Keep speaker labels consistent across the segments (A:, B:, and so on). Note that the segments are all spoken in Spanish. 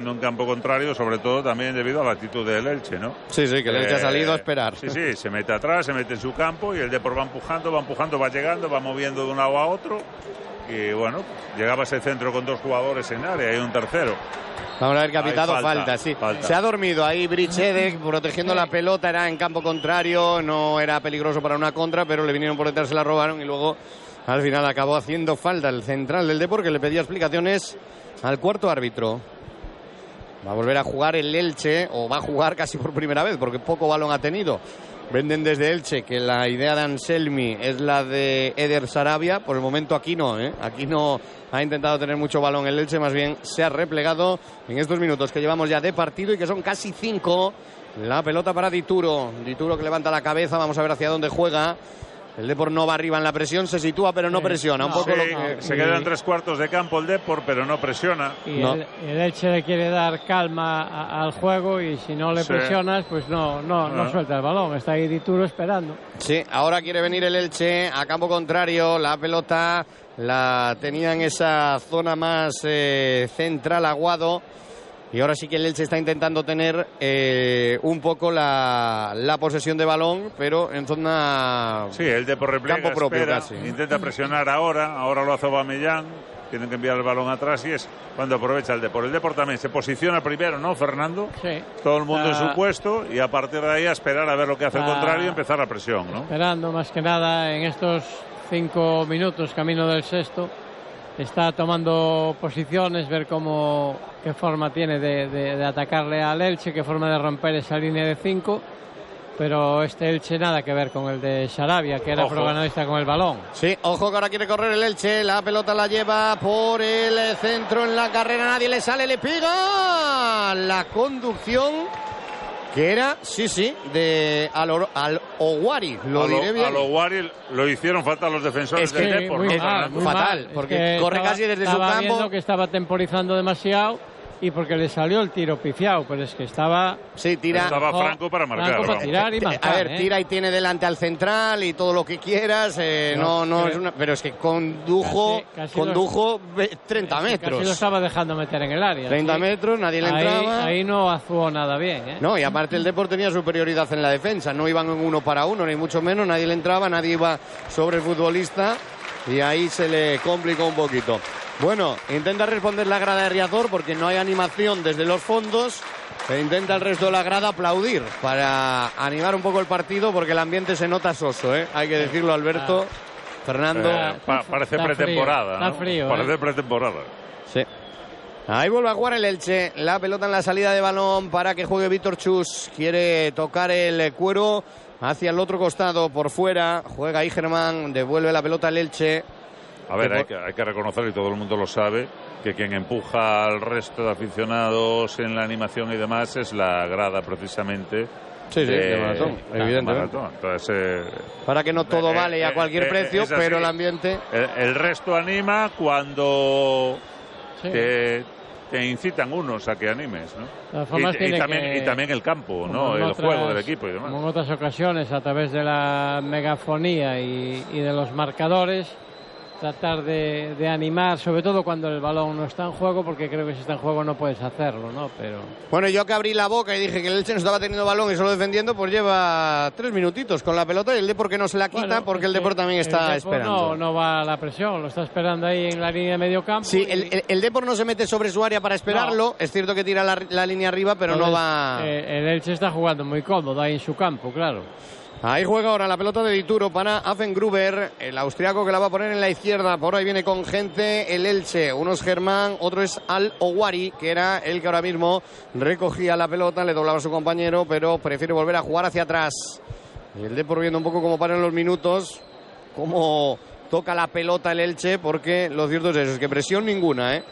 A: en campo contrario, sobre todo también debido a la actitud del Elche, ¿no?
B: Sí, que el Elche ha salido a esperar.
A: Sí, se mete atrás, se mete en su campo y el Depor va empujando, va llegando, va moviendo de un lado a otro. Y bueno, llegaba ese centro con 2 jugadores en área y un tercero.
B: Vamos a ver que ha pitado falta. Se ha dormido ahí Brichedek protegiendo la pelota, era en campo contrario, no era peligroso para una contra, pero le vinieron por detrás, se la robaron y luego al final acabó haciendo falta el central del Depor, que le pedía explicaciones al cuarto árbitro. Va a volver a jugar el Elche, o va a jugar casi por primera vez, porque poco balón ha tenido. Venden desde Elche que la idea de Anselmi es la de Eder Sarabia. Por el momento aquí no, Aquí no ha intentado tener mucho balón el Elche, más bien se ha replegado en estos minutos que llevamos ya de partido y que son casi 5. La pelota para Dituro que levanta la cabeza, vamos a ver hacia dónde juega. El Depor no va arriba en la presión, se sitúa pero no presiona.
A: Se queda en 3/4 de campo el Depor, pero no presiona.
C: Y el Elche le quiere dar calma al juego y si no le presionas, pues no suelta el balón. Está ahí Dituro esperando.
B: Sí, ahora quiere venir el Elche a campo contrario. La pelota la tenía en esa zona más central Aguado. Y ahora sí que el Elche está intentando tener un poco la posesión de balón, pero en zona...
A: Sí, el Depor replega,
B: campo propio
A: espera,
B: casi.
A: Intenta presionar ahora lo hace Aubameyang, tienen que enviar el balón atrás y es cuando aprovecha el Depor. El Depor también se posiciona primero, ¿no, Fernando?
C: Sí.
A: Todo el mundo en su puesto y a partir de ahí a esperar a ver lo que hace el contrario y empezar la presión, ¿no?
C: Esperando más que nada en estos 5 minutos, camino del sexto. Está tomando posiciones, ver qué forma tiene de atacarle al Elche, qué forma de romper esa línea de 5. Pero este Elche nada que ver con el de Sarabia, que era protagonista con el balón.
B: Sí, ojo que ahora quiere correr el Elche, la pelota la lleva por el centro en la carrera, nadie le sale, le pega la conducción que era, de Al-Owari, lo diré bien.
A: Al-Owari lo hicieron falta los defensores del Depor.
C: Muy
B: fatal, porque corre casi desde su campo.
C: Viendo que estaba temporizando demasiado y porque le salió el tiro pifiado, pero es que estaba
A: franco para marcar.
C: Franco para tirar y marcar,
B: a ver, tira y tiene delante al central y todo lo que quieras, no es una, pero es que condujo 30 metros.
C: Casi lo estaba dejando meter en el área.
B: 30 metros, nadie le entraba.
C: Ahí no actuó nada bien,
B: No, y aparte el Depor tenía superioridad en la defensa, no iban en 1 para 1, ni mucho menos, nadie le entraba, nadie iba sobre el futbolista y ahí se le complicó un poquito. Bueno, intenta responder la grada de Riazor porque no hay animación desde los fondos. E intenta el resto de la grada aplaudir para animar un poco el partido porque el ambiente se nota soso, Hay que decirlo, Alberto. Fernando.
A: Parece pretemporada,
C: Está frío.
A: Parece pretemporada.
B: Sí. Ahí vuelve a jugar el Elche. La pelota en la salida de balón para que juegue Víctor Chus. Quiere tocar el cuero hacia el otro costado por fuera. Juega ahí Germán. Devuelve la pelota al Elche.
A: A ver, hay que reconocer, y todo el mundo lo sabe, que quien empuja al resto de aficionados en la animación y demás es la grada, precisamente.
B: De maratón, evidentemente.
A: Entonces,
B: para que no todo vale a cualquier precio, pero el ambiente...
A: El resto anima cuando te incitan unos a que animes, ¿no? Y también el campo, ¿no? El juego del equipo y demás.
C: Como en otras ocasiones, a través de la megafonía y de los marcadores, tratar de animar, sobre todo cuando el balón no está en juego, porque creo que si está en juego no puedes hacerlo, ¿no? Pero
B: bueno, yo que abrí la boca y dije que el Elche no estaba teniendo balón y solo defendiendo, pues lleva 3 minutitos con la pelota y el Depor que no se la quita porque el Depor también está esperando.
C: No va a la presión, lo está esperando ahí en la línea de medio campo.
B: Sí, el Depor no se mete sobre su área para esperarlo, es cierto que tira la línea arriba, pero no va...
C: El Elche está jugando muy cómodo ahí en su campo, claro.
B: Ahí juega ahora la pelota de Dituro para Affengruber, el austriaco que la va a poner en la izquierda. Por ahí viene con gente el Elche. Uno es Germán, otro es Al-Owari, que era el que ahora mismo recogía la pelota, le doblaba a su compañero, pero prefiere volver a jugar hacia atrás. Y el Depor viendo un poco cómo paran los minutos, cómo toca la pelota el Elche, porque lo cierto es eso, es que presión ninguna,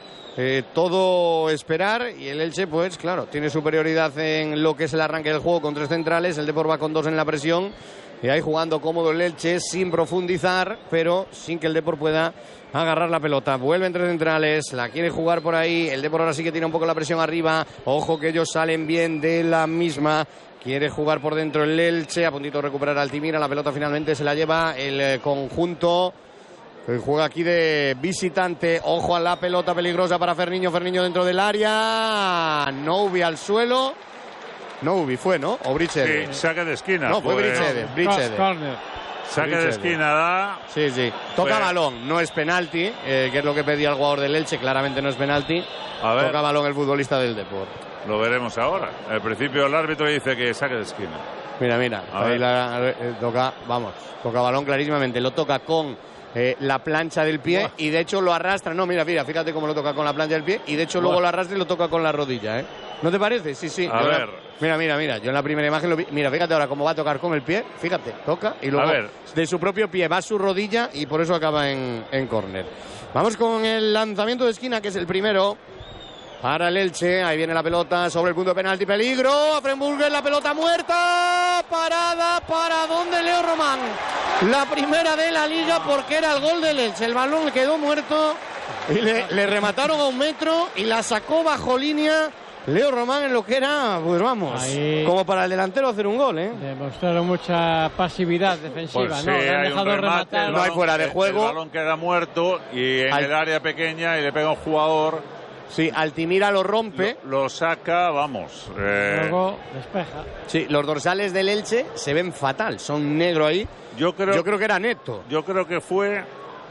B: todo esperar y el Elche, pues claro, tiene superioridad en lo que es el arranque del juego con 3 centrales, el Depor va con 2 en la presión y ahí jugando cómodo el Elche sin profundizar, pero sin que el Depor pueda agarrar la pelota. Vuelve entre centrales, la quiere jugar por ahí, el Depor ahora sí que tiene un poco la presión arriba, ojo que ellos salen bien de la misma. Quiere jugar por dentro el Elche, a puntito de recuperar Altimira, la pelota finalmente se la lleva el conjunto Juega aquí de visitante. Ojo a la pelota peligrosa para Ferniño. Ferniño dentro del área. Noubi al suelo. Noubi fue, ¿no? O Brichede.
A: Sí, saque de esquina.
B: No, fue Brichede.
C: Corner.
A: Saque de esquina da.
B: Sí. Toca balón. No es penalti, que es lo que pedía el jugador del Elche. Claramente no es penalti. Toca balón el futbolista del Depor.
A: Lo veremos ahora. Al principio el árbitro dice que saque de esquina.
B: Mira. Ahí toca balón clarísimamente. Lo toca con la plancha del pie y de hecho lo arrastra. No, mira, fíjate cómo lo toca con la plancha del pie y de hecho luego lo arrastra y lo toca con la rodilla, ¿eh? ¿No te parece? Sí.
A: A ver.
B: Mira. Yo en la primera imagen lo vi. Mira, fíjate ahora cómo va a tocar con el pie. Fíjate, toca y luego de su propio pie va a su rodilla y por eso acaba en córner. Vamos con el lanzamiento de esquina, que es el primero para el Elche. Ahí viene la pelota sobre el punto de penalti. Peligro. Frenburger, la pelota muerta. Parada. ¿Para dónde? Leo Román. La primera de la liga porque era el gol del Elche. El balón quedó muerto y le remataron a 1 metro y la sacó bajo línea Leo Román en lo que era, pues vamos, ahí, como para el delantero hacer un gol, ¿eh?
C: Demostraron mucha pasividad defensiva,
A: pues
C: ¿no?
A: Sí,
C: le han dejado rematar.
B: No hay fuera de juego.
A: El balón queda muerto y en el área pequeña y le pega un jugador.
B: Sí, Altimira lo rompe.
A: Lo saca, vamos.
C: Luego despeja.
B: Sí, los dorsales del Elche se ven fatal, son negro ahí. Yo creo que era Neto.
A: Yo creo que fue...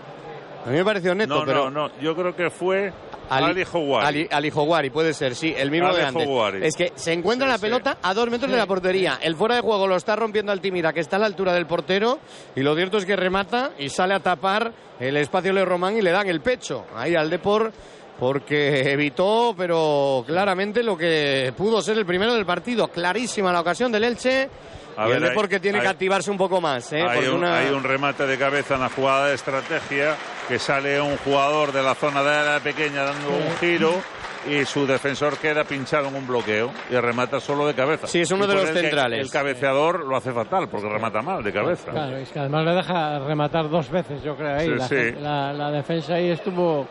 B: A mí me pareció Neto, pero...
A: No, yo creo que fue... Ali Houari.
B: Ali Houari, puede ser, sí, el mismo de antes. Es que se encuentra la pelota a 2 metros de la portería. El fuera de juego lo está rompiendo Altimira, que está a la altura del portero. Y lo cierto es que remata y sale a tapar el espacio Leo Román y le dan el pecho ahí al Depor, porque evitó, pero claramente, lo que pudo ser el primero del partido. Clarísima la ocasión del Elche. Y el Depor que tiene que activarse un poco más.
A: Hay un remate de cabeza en la jugada de estrategia, que sale un jugador de la zona de área pequeña dando un giro y su defensor queda pinchado en un bloqueo y remata solo de cabeza.
B: Sí, es uno de los centrales.
A: El cabeceador lo hace fatal porque remata mal de cabeza.
C: Claro, es que además le deja rematar 2 veces, yo creo. Ahí la defensa ahí estuvo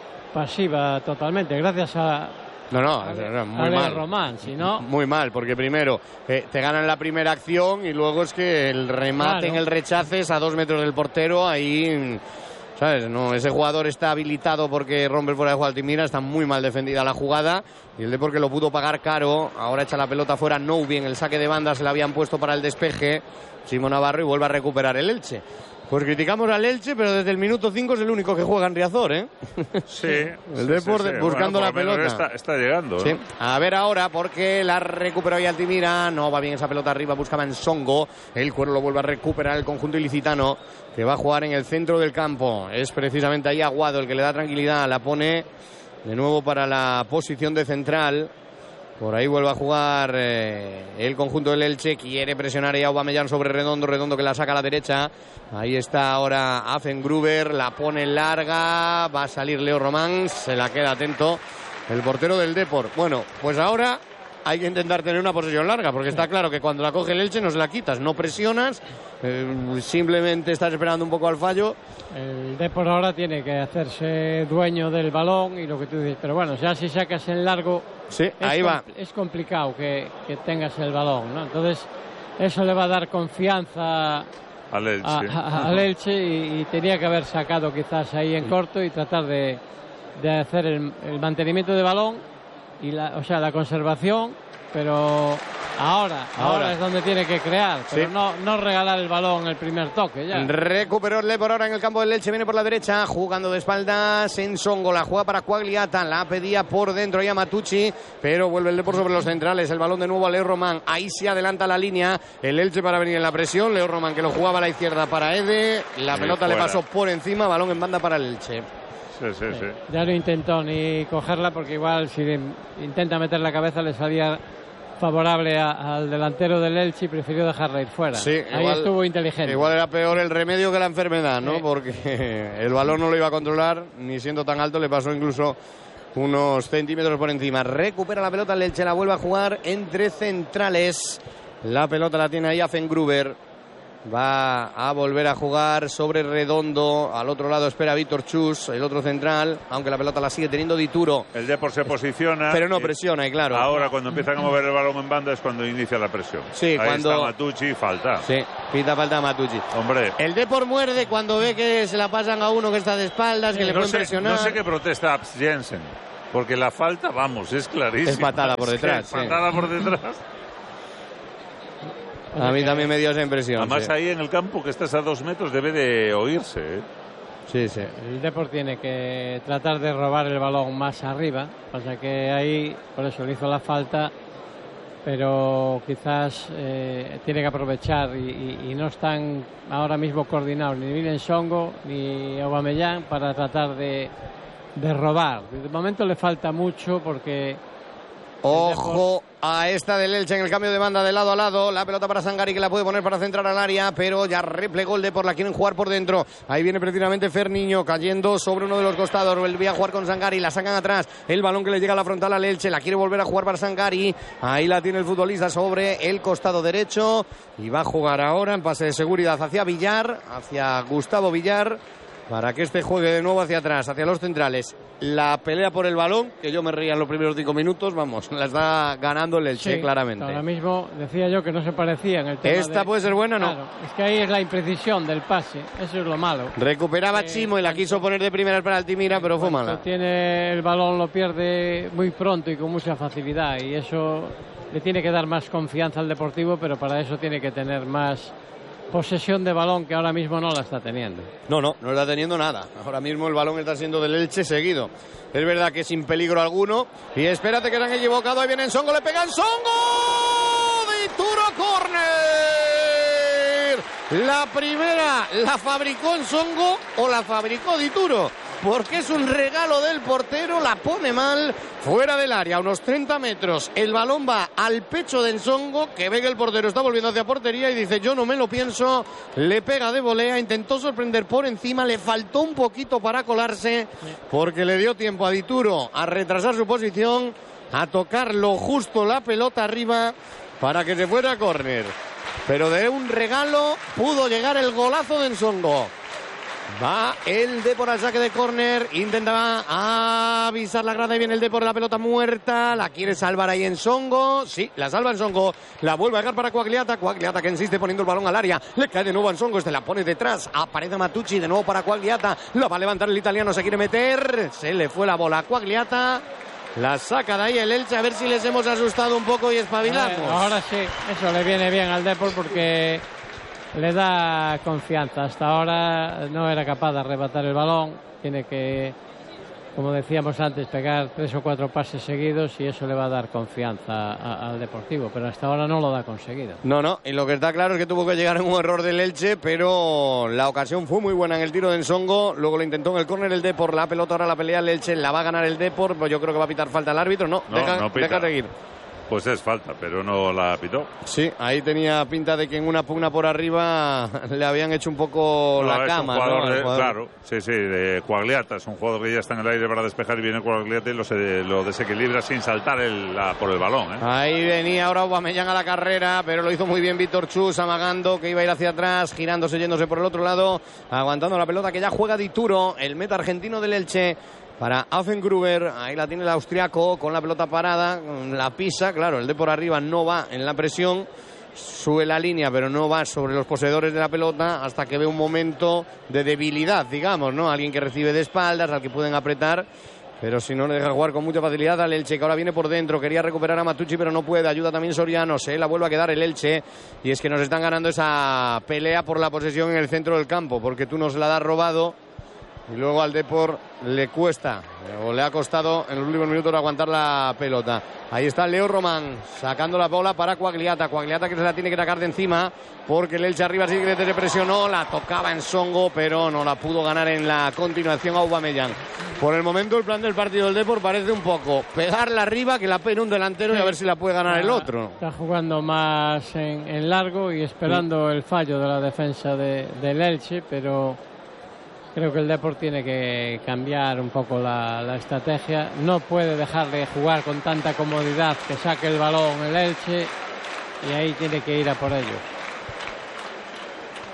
C: pasiva totalmente, gracias a...
B: No, muy mal.
C: Román, si no...
B: Muy mal, porque primero te ganan la primera acción y luego es que el remate en el rechace es a 2 metros del portero, ahí... ¿Sabes? No, ese jugador está habilitado porque rompe fuera de juego Altimira, está muy mal defendida la jugada y el Depor, que lo pudo pagar caro, ahora echa la pelota fuera. Noubi en el saque de banda, se la habían puesto para el despeje Simón Navarro y vuelve a recuperar el Elche. Pues criticamos al Elche, pero desde el minuto 5 es el único que juega en Riazor, ¿eh?
A: Sí.
B: El Depor buscando la pelota.
A: Está llegando.
B: Sí. A ver ahora, porque la recuperó y Altimira. No va bien esa pelota arriba, buscaba en Songo. El Cuero lo vuelve a recuperar el conjunto ilicitano, que va a jugar en el centro del campo. Es precisamente ahí Aguado el que le da tranquilidad. La pone de nuevo para la posición de central. Por ahí vuelve a jugar el conjunto del Elche. Quiere presionar a Aubameyang sobre Redondo. Redondo que la saca a la derecha. Ahí está ahora Affengruber. La pone larga. Va a salir Leo Román. Se la queda atento el portero del Depor. Bueno, pues ahora hay que intentar tener una posesión larga, porque está claro que cuando la coge el Elche no se la quitas. No presionas. Simplemente estás esperando un poco al fallo.
C: El Depor ahora tiene que hacerse dueño del balón y lo que tú dices. Pero bueno, ya si sacas en largo...
B: Sí, ahí va.
C: Es complicado que tengas el balón, ¿no? Entonces, eso le va a dar confianza al Elche y tenía que haber sacado quizás ahí en corto y tratar de hacer el mantenimiento de balón y la conservación, pero ahora es donde tiene que crear, pero no regalar el balón el primer toque. Ya.
B: Recuperó el Depor ahora en el campo del Elche, viene por la derecha, jugando de espaldas en Songo, la juega para Quagliata, la pedía por dentro ya Matucci, pero vuelve el Depor sobre los centrales, el balón de nuevo a Leo Román, ahí se adelanta la línea, el Elche para venir en la presión, Leo Román que lo jugaba a la izquierda para Ede, la pelota le pasó por encima, balón en banda para el Elche.
A: Sí.
C: Ya no intentó ni cogerla, porque igual si intenta meter la cabeza le salía favorable al delantero del Elche y prefirió dejarla ir fuera.
B: Sí,
C: ahí estuvo inteligente.
B: Igual era peor el remedio que la enfermedad, ¿no? Sí. Porque el balón no lo iba a controlar, ni siendo tan alto, le pasó incluso unos centímetros por encima. Recupera la pelota el Elche, la vuelve a jugar entre centrales. La pelota la tiene ahí Affengruber. Va a volver a jugar sobre Redondo. Al otro lado espera Víctor Chus, el otro central, aunque la pelota la sigue teniendo Dituro.
A: El Depor se posiciona.
B: Pero no presiona, y claro.
A: Ahora cuando empiezan a mover el balón en banda es cuando inicia la presión.
B: Sí,
A: ahí
B: cuando
A: está Matucci, falta.
B: Sí, pita falta a Matucci.
A: Hombre.
B: El Depor muerde cuando ve que se la pasan a uno que está de espaldas, que le pueden presionar.
A: No sé qué protesta Abs Jensen, porque la falta, vamos, es clarísima.
B: Es patada por detrás.
A: Es patada por detrás.
B: A mí también me dio esa impresión.
A: Además ahí en el campo que estás a 2 metros debe de oírse.
B: Sí, sí.
C: El Depor tiene que tratar de robar el balón más arriba. Pasa que ahí, por eso le hizo la falta, pero quizás tiene que aprovechar y no están ahora mismo coordinados ni Milen Songo ni Aubameyang para tratar de robar. De momento le falta mucho porque...
B: Ojo a esta del Elche en el cambio de banda de lado a lado. La pelota para Sangari, que la puede poner para centrar al área, pero ya replegó el Depor, la quieren jugar por dentro. Ahí viene precisamente Ferniño cayendo sobre uno de los costados. Volvía a jugar con Sangari, la sacan atrás. El balón que le llega a la frontal al Elche, la quiere volver a jugar para Sangari. Ahí la tiene el futbolista sobre el costado derecho y va a jugar ahora en pase de seguridad hacia Villar, hacia Gustavo Villar, para que este juegue de nuevo hacia atrás, hacia los centrales. La pelea por el balón, que yo me reía en los primeros 5 minutos, vamos, la está ganando el Elche,
C: sí,
B: claramente.
C: Ahora mismo decía yo que no se parecía en el tema.
B: ¿Esta puede ser buena o no?
C: Claro, es que ahí es la imprecisión del pase, eso es lo malo.
B: Recuperaba Chimo y la quiso poner de primera para Altimira, pero fue mala.
C: Tiene el balón, lo pierde muy pronto y con mucha facilidad, y eso le tiene que dar más confianza al Deportivo, pero para eso tiene que tener más posesión de balón, que ahora mismo no la está teniendo.
B: No está teniendo nada. Ahora mismo el balón está siendo del Elche seguido. Es verdad que sin peligro alguno. Y espérate que se han equivocado. Ahí viene Nsongo, le pegan Nsongo. Dituro, córner. La primera la fabricó Nsongo o la fabricó Dituro, porque es un regalo del portero, la pone mal, fuera del área, a unos 30 metros. El balón va al pecho de Nsongo, que ve que el portero está volviendo hacia portería y dice: yo no me lo pienso. Le pega de volea, intentó sorprender por encima, le faltó un poquito para colarse, porque le dio tiempo a Dituro a retrasar su posición, a tocarlo justo la pelota arriba para que se fuera a córner. Pero de un regalo pudo llegar el golazo de Nsongo. Va el Depor al saque de córner, intentaba avisar la grada y viene el Depor, la pelota muerta, la quiere salvar ahí Nsongo, sí, la salva Nsongo, la vuelve a dejar para Quagliata que insiste poniendo el balón al área, le cae de nuevo a Nsongo, la pone detrás, aparece Matucci de nuevo para Quagliata, la va a levantar el italiano, se quiere meter, se le fue la bola a Quagliata, la saca de ahí el Elche, a ver si les hemos asustado un poco y espabilamos.
C: Ahora sí, eso le viene bien al Depor porque le da confianza. Hasta ahora no era capaz de arrebatar el balón. Tiene que, como decíamos antes, pegar 3 o 4 pases seguidos y eso le va a dar confianza al Deportivo. Pero hasta ahora no lo ha conseguido.
B: No. Y lo que está claro es que tuvo que llegar en un error del Elche, pero la ocasión fue muy buena en el tiro de Nsongo. Luego lo intentó en el córner el Depor. La pelota ahora la pelea el Elche. La va a ganar el Depor. Pues yo creo que va a pitar falta al árbitro. No deja seguir.
A: Pues es falta, pero no la pitó.
B: Sí, ahí tenía pinta de que en una pugna por arriba le habían hecho un poco la cama.
A: Es un jugador, claro, sí, de Quagliata. Es un jugador que ya está en el aire para despejar y viene Quagliata y lo desequilibra sin saltar por el balón.
B: Ahí venía ahora Aubameyang a la carrera, pero lo hizo muy bien Víctor Chus, amagando que iba a ir hacia atrás, girándose, yéndose por el otro lado, aguantando la pelota que ya juega Dituro, el meta argentino del Elche. Para Affengruber, ahí la tiene el austriaco con la pelota parada, la pisa, claro, el de por arriba no va en la presión, sube la línea pero no va sobre los poseedores de la pelota hasta que ve un momento de debilidad, digamos, ¿no? Alguien que recibe de espaldas, al que pueden apretar, pero si no le deja jugar con mucha facilidad al Elche, que ahora viene por dentro, quería recuperar a Matucci pero no puede, ayuda también Soriano, se la vuelve a quedar el Elche, y es que nos están ganando esa pelea por la posesión en el centro del campo, porque tú nos la das robado. Y luego al Depor le cuesta, o le ha costado en los últimos minutos aguantar la pelota. Ahí está Leo Román, sacando la bola para Quagliata que se la tiene que sacar de encima, porque el Elche arriba sí que se presionó, la tocaba Nsongo, pero no la pudo ganar en la continuación a Aubameyang. Por el momento el plan del partido del Depor parece un poco pegarla arriba, que la pene un delantero y a ver si la puede ganar el otro.
C: Está jugando más en largo y esperando el fallo de la defensa del Elche, pero creo que el Depor tiene que cambiar un poco la estrategia. No puede dejarle jugar con tanta comodidad, que saque el balón el Elche, y ahí tiene que ir a por ellos.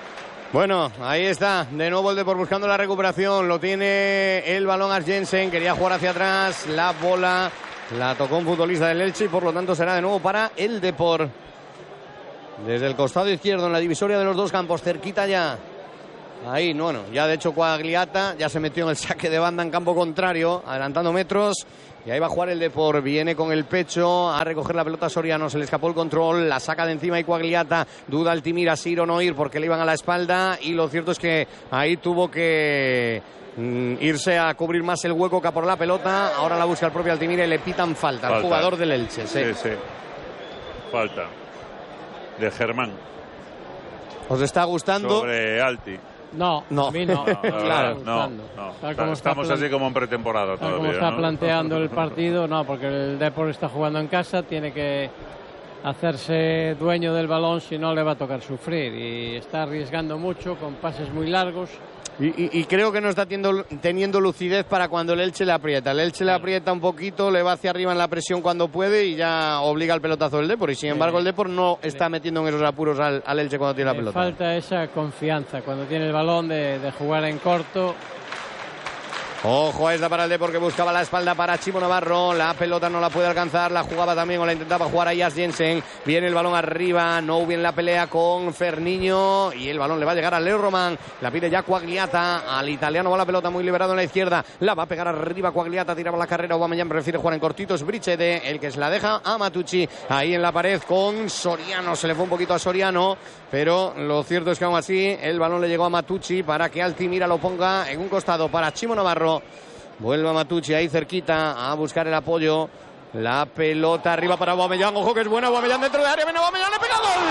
B: Bueno, ahí está, de nuevo el Depor buscando la recuperación, lo tiene el balón Arjensen, quería jugar hacia atrás, la bola la tocó un futbolista del Elche y por lo tanto será de nuevo para el Depor. Desde el costado izquierdo en la divisoria de los dos campos, cerquita ya. Ahí, bueno, ya de hecho Quagliata ya se metió en el saque de banda en campo contrario, adelantando metros. Y ahí va a jugar el Depor, viene con el pecho a recoger la pelota Soriano, se le escapó el control, la saca de encima y Quagliata, duda Altimira si ir o no ir porque le iban a la espalda y lo cierto es que ahí tuvo que irse a cubrir más el hueco que a por la pelota. Ahora la busca el propio Altimira y le pitan falta al jugador del Elche.
A: Sí. Falta de Germán.
B: ¿Os está gustando?
A: Sobre Alti.
C: No, a mí no.
B: Claro,
A: no. Estamos así como en pretemporada todavía.
C: Como está
A: ¿no?
C: planteando el partido, no, porque el Depor está jugando en casa, tiene que hacerse dueño del balón, si no le va a tocar sufrir. Y está arriesgando mucho con pases muy largos.
B: Y creo que no está teniendo lucidez para cuando el Elche le aprieta. El Elche le aprieta un poquito, le va hacia arriba en la presión cuando puede y ya obliga al pelotazo del Depor. Y sin embargo el Depor no está metiendo en esos apuros al Elche cuando tiene la pelota.
C: Falta esa confianza cuando tiene el balón de jugar en corto.
B: Ojo a esta para el Depor que buscaba la espalda para Chimo Navarro. La pelota no la puede alcanzar, la jugaba también o la intentaba jugar ahí Jensen. Viene el balón arriba, no viene la pelea con Ferniño y el balón le va a llegar a Leo Román. La pide ya Quagliata, al italiano va la pelota muy liberado en la izquierda. La va a pegar arriba Quagliata, tiraba la carrera. Aubameyang prefiere jugar en cortitos. Brichede, el que se la deja a Matucci. Ahí en la pared con Soriano, se le fue un poquito a Soriano, pero lo cierto es que aún así el balón le llegó a Matucci para que Altimira lo ponga en un costado para Chimo Navarro. Vuelve a Matucci ahí cerquita a buscar el apoyo. La pelota arriba para Aubameyang. Ojo que es buena. Aubameyang dentro de área. Viene Aubameyang. ¡Le pega gol!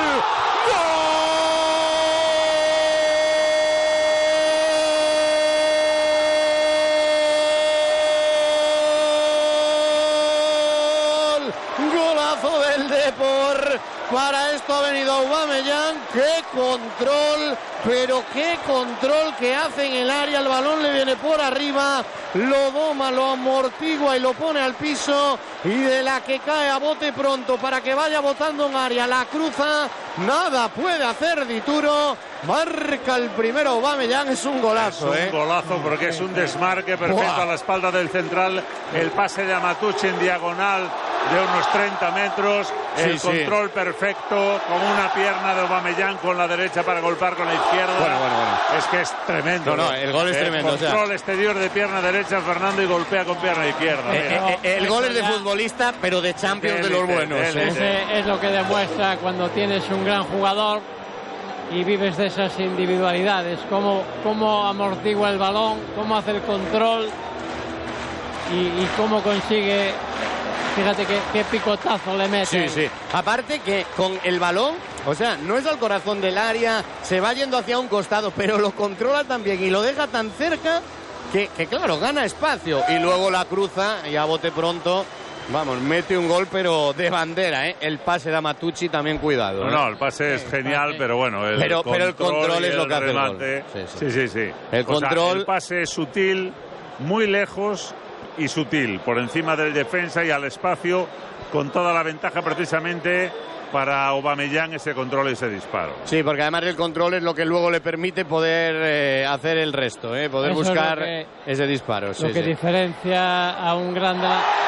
B: ¡Gol! Golazo del Depor. Para esto ha venido Aubameyang. ¡Qué control! Pero qué control que hace en el área. El balón le viene por arriba, lo doma, lo amortigua y lo pone al piso. Y de la que cae a bote pronto para que vaya botando en área, la cruza. Nada puede hacer Dituro. Marca el primero Aubameyang. Es un golazo.
A: Es un golazo porque es un desmarque perfecto a la espalda del central. El pase de Matucci en diagonal de unos 30 metros. El control perfecto con una pierna de Aubameyang con la derecha para golpear con la izquierda.
B: Bueno.
A: Es que es tremendo.
B: No, el gol es tremendo.
A: Control exterior de pierna derecha Fernando y golpea con pierna izquierda.
B: El gol es de futbolista, pero de Champions de los buenos.
C: Es lo que demuestra cuando tienes un gran jugador y vives de esas individualidades. Cómo amortigua el balón, cómo hace el control y cómo consigue. Fíjate qué picotazo le mete.
B: Sí. Aparte que con el balón, o sea, no es al corazón del área, se va yendo hacia un costado, pero lo controla también y lo deja tan cerca que claro, gana espacio. Y luego la cruza y a bote pronto, vamos, mete un gol, pero de bandera, ¿eh? El pase de Matucci también, cuidado.
A: No, el pase es genial, pero bueno,
B: pero el control es lo que hace el gol.
A: Sí. El pase es sutil, muy lejos y sutil, por encima del defensa y al espacio, con toda la ventaja precisamente para Aubameyang ese control y ese disparo. Sí,
B: porque además el control es lo que luego le permite poder hacer el resto, poder eso buscar ese disparo.
C: Lo que diferencia a un grande.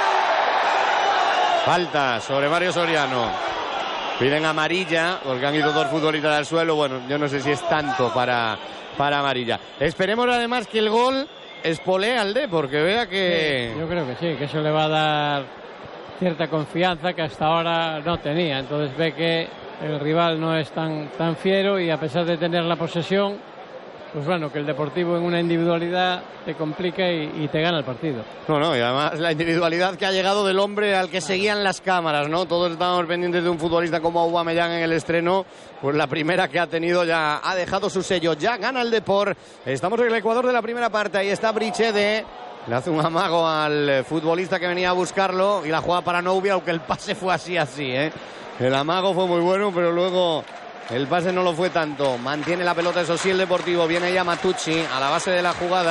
B: Falta sobre Mario Soriano. Piden amarilla porque han ido dos futbolistas al suelo. Bueno, yo no sé si es tanto para amarilla. Esperemos además que el gol espolea al Depor, porque vea que...
C: Sí, yo creo que sí, que eso le va a dar cierta confianza que hasta ahora no tenía. Entonces ve que el rival no es tan fiero y a pesar de tener la posesión, pues bueno, que el Deportivo en una individualidad te complica y te gana el partido.
B: No, y además la individualidad que ha llegado del hombre al que seguían las cámaras, ¿no? Todos estábamos pendientes de un futbolista como Aubameyang en el estreno, pues la primera que ha tenido ya ha dejado su sello, ya gana el Depor. Estamos en el Ecuador de la primera parte, ahí está Brichede, le hace un amago al futbolista que venía a buscarlo y la juega para Noubia, aunque el pase fue así, ¿eh? El amago fue muy bueno, pero luego el pase no lo fue tanto. Mantiene la pelota, eso sí, el Deportivo. Viene ya Matucci a la base de la jugada.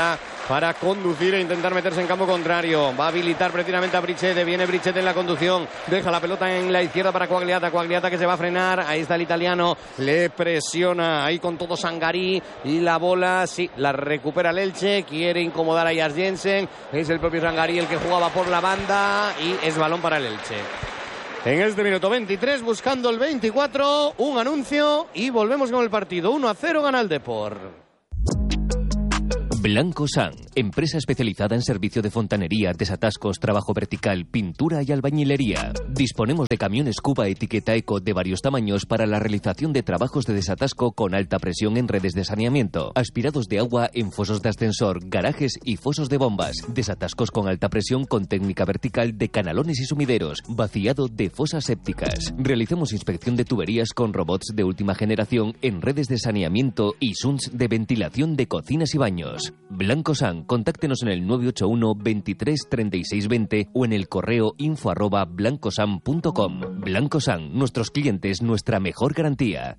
B: para conducir e intentar meterse en campo contrario. Va a habilitar precisamente a Brichete. Viene Brichete en la conducción. Deja la pelota en la izquierda para Quagliata. Quagliata que se va a frenar. Ahí está el italiano. Le presiona ahí con todo Sangaré. Y la bola, sí, la recupera el Elche. Quiere incomodar a Jars Jensen. Es el propio Sangaré el que jugaba por la banda. Y es balón para el Elche. En este minuto 23, buscando el 24. Un anuncio y volvemos con el partido. 1-0 gana el Depor.
D: Blancosan, empresa especializada en servicio de fontanería, desatascos, trabajo vertical, pintura y albañilería. Disponemos de camiones Cuba etiqueta Eco de varios tamaños para la realización de trabajos de desatasco con alta presión en redes de saneamiento, aspirados de agua en fosos de ascensor, garajes y fosos de bombas, desatascos con alta presión con técnica vertical de canalones y sumideros, vaciado de fosas sépticas. Realizamos inspección de tuberías con robots de última generación en redes de saneamiento y SUNS de ventilación de cocinas y baños. Blancosan, contáctenos en el 981 23 36 20 o en el correo info@blancosan.com. Blancosan, nuestros clientes, nuestra mejor garantía.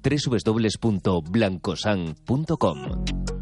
D: www.blancosan.com.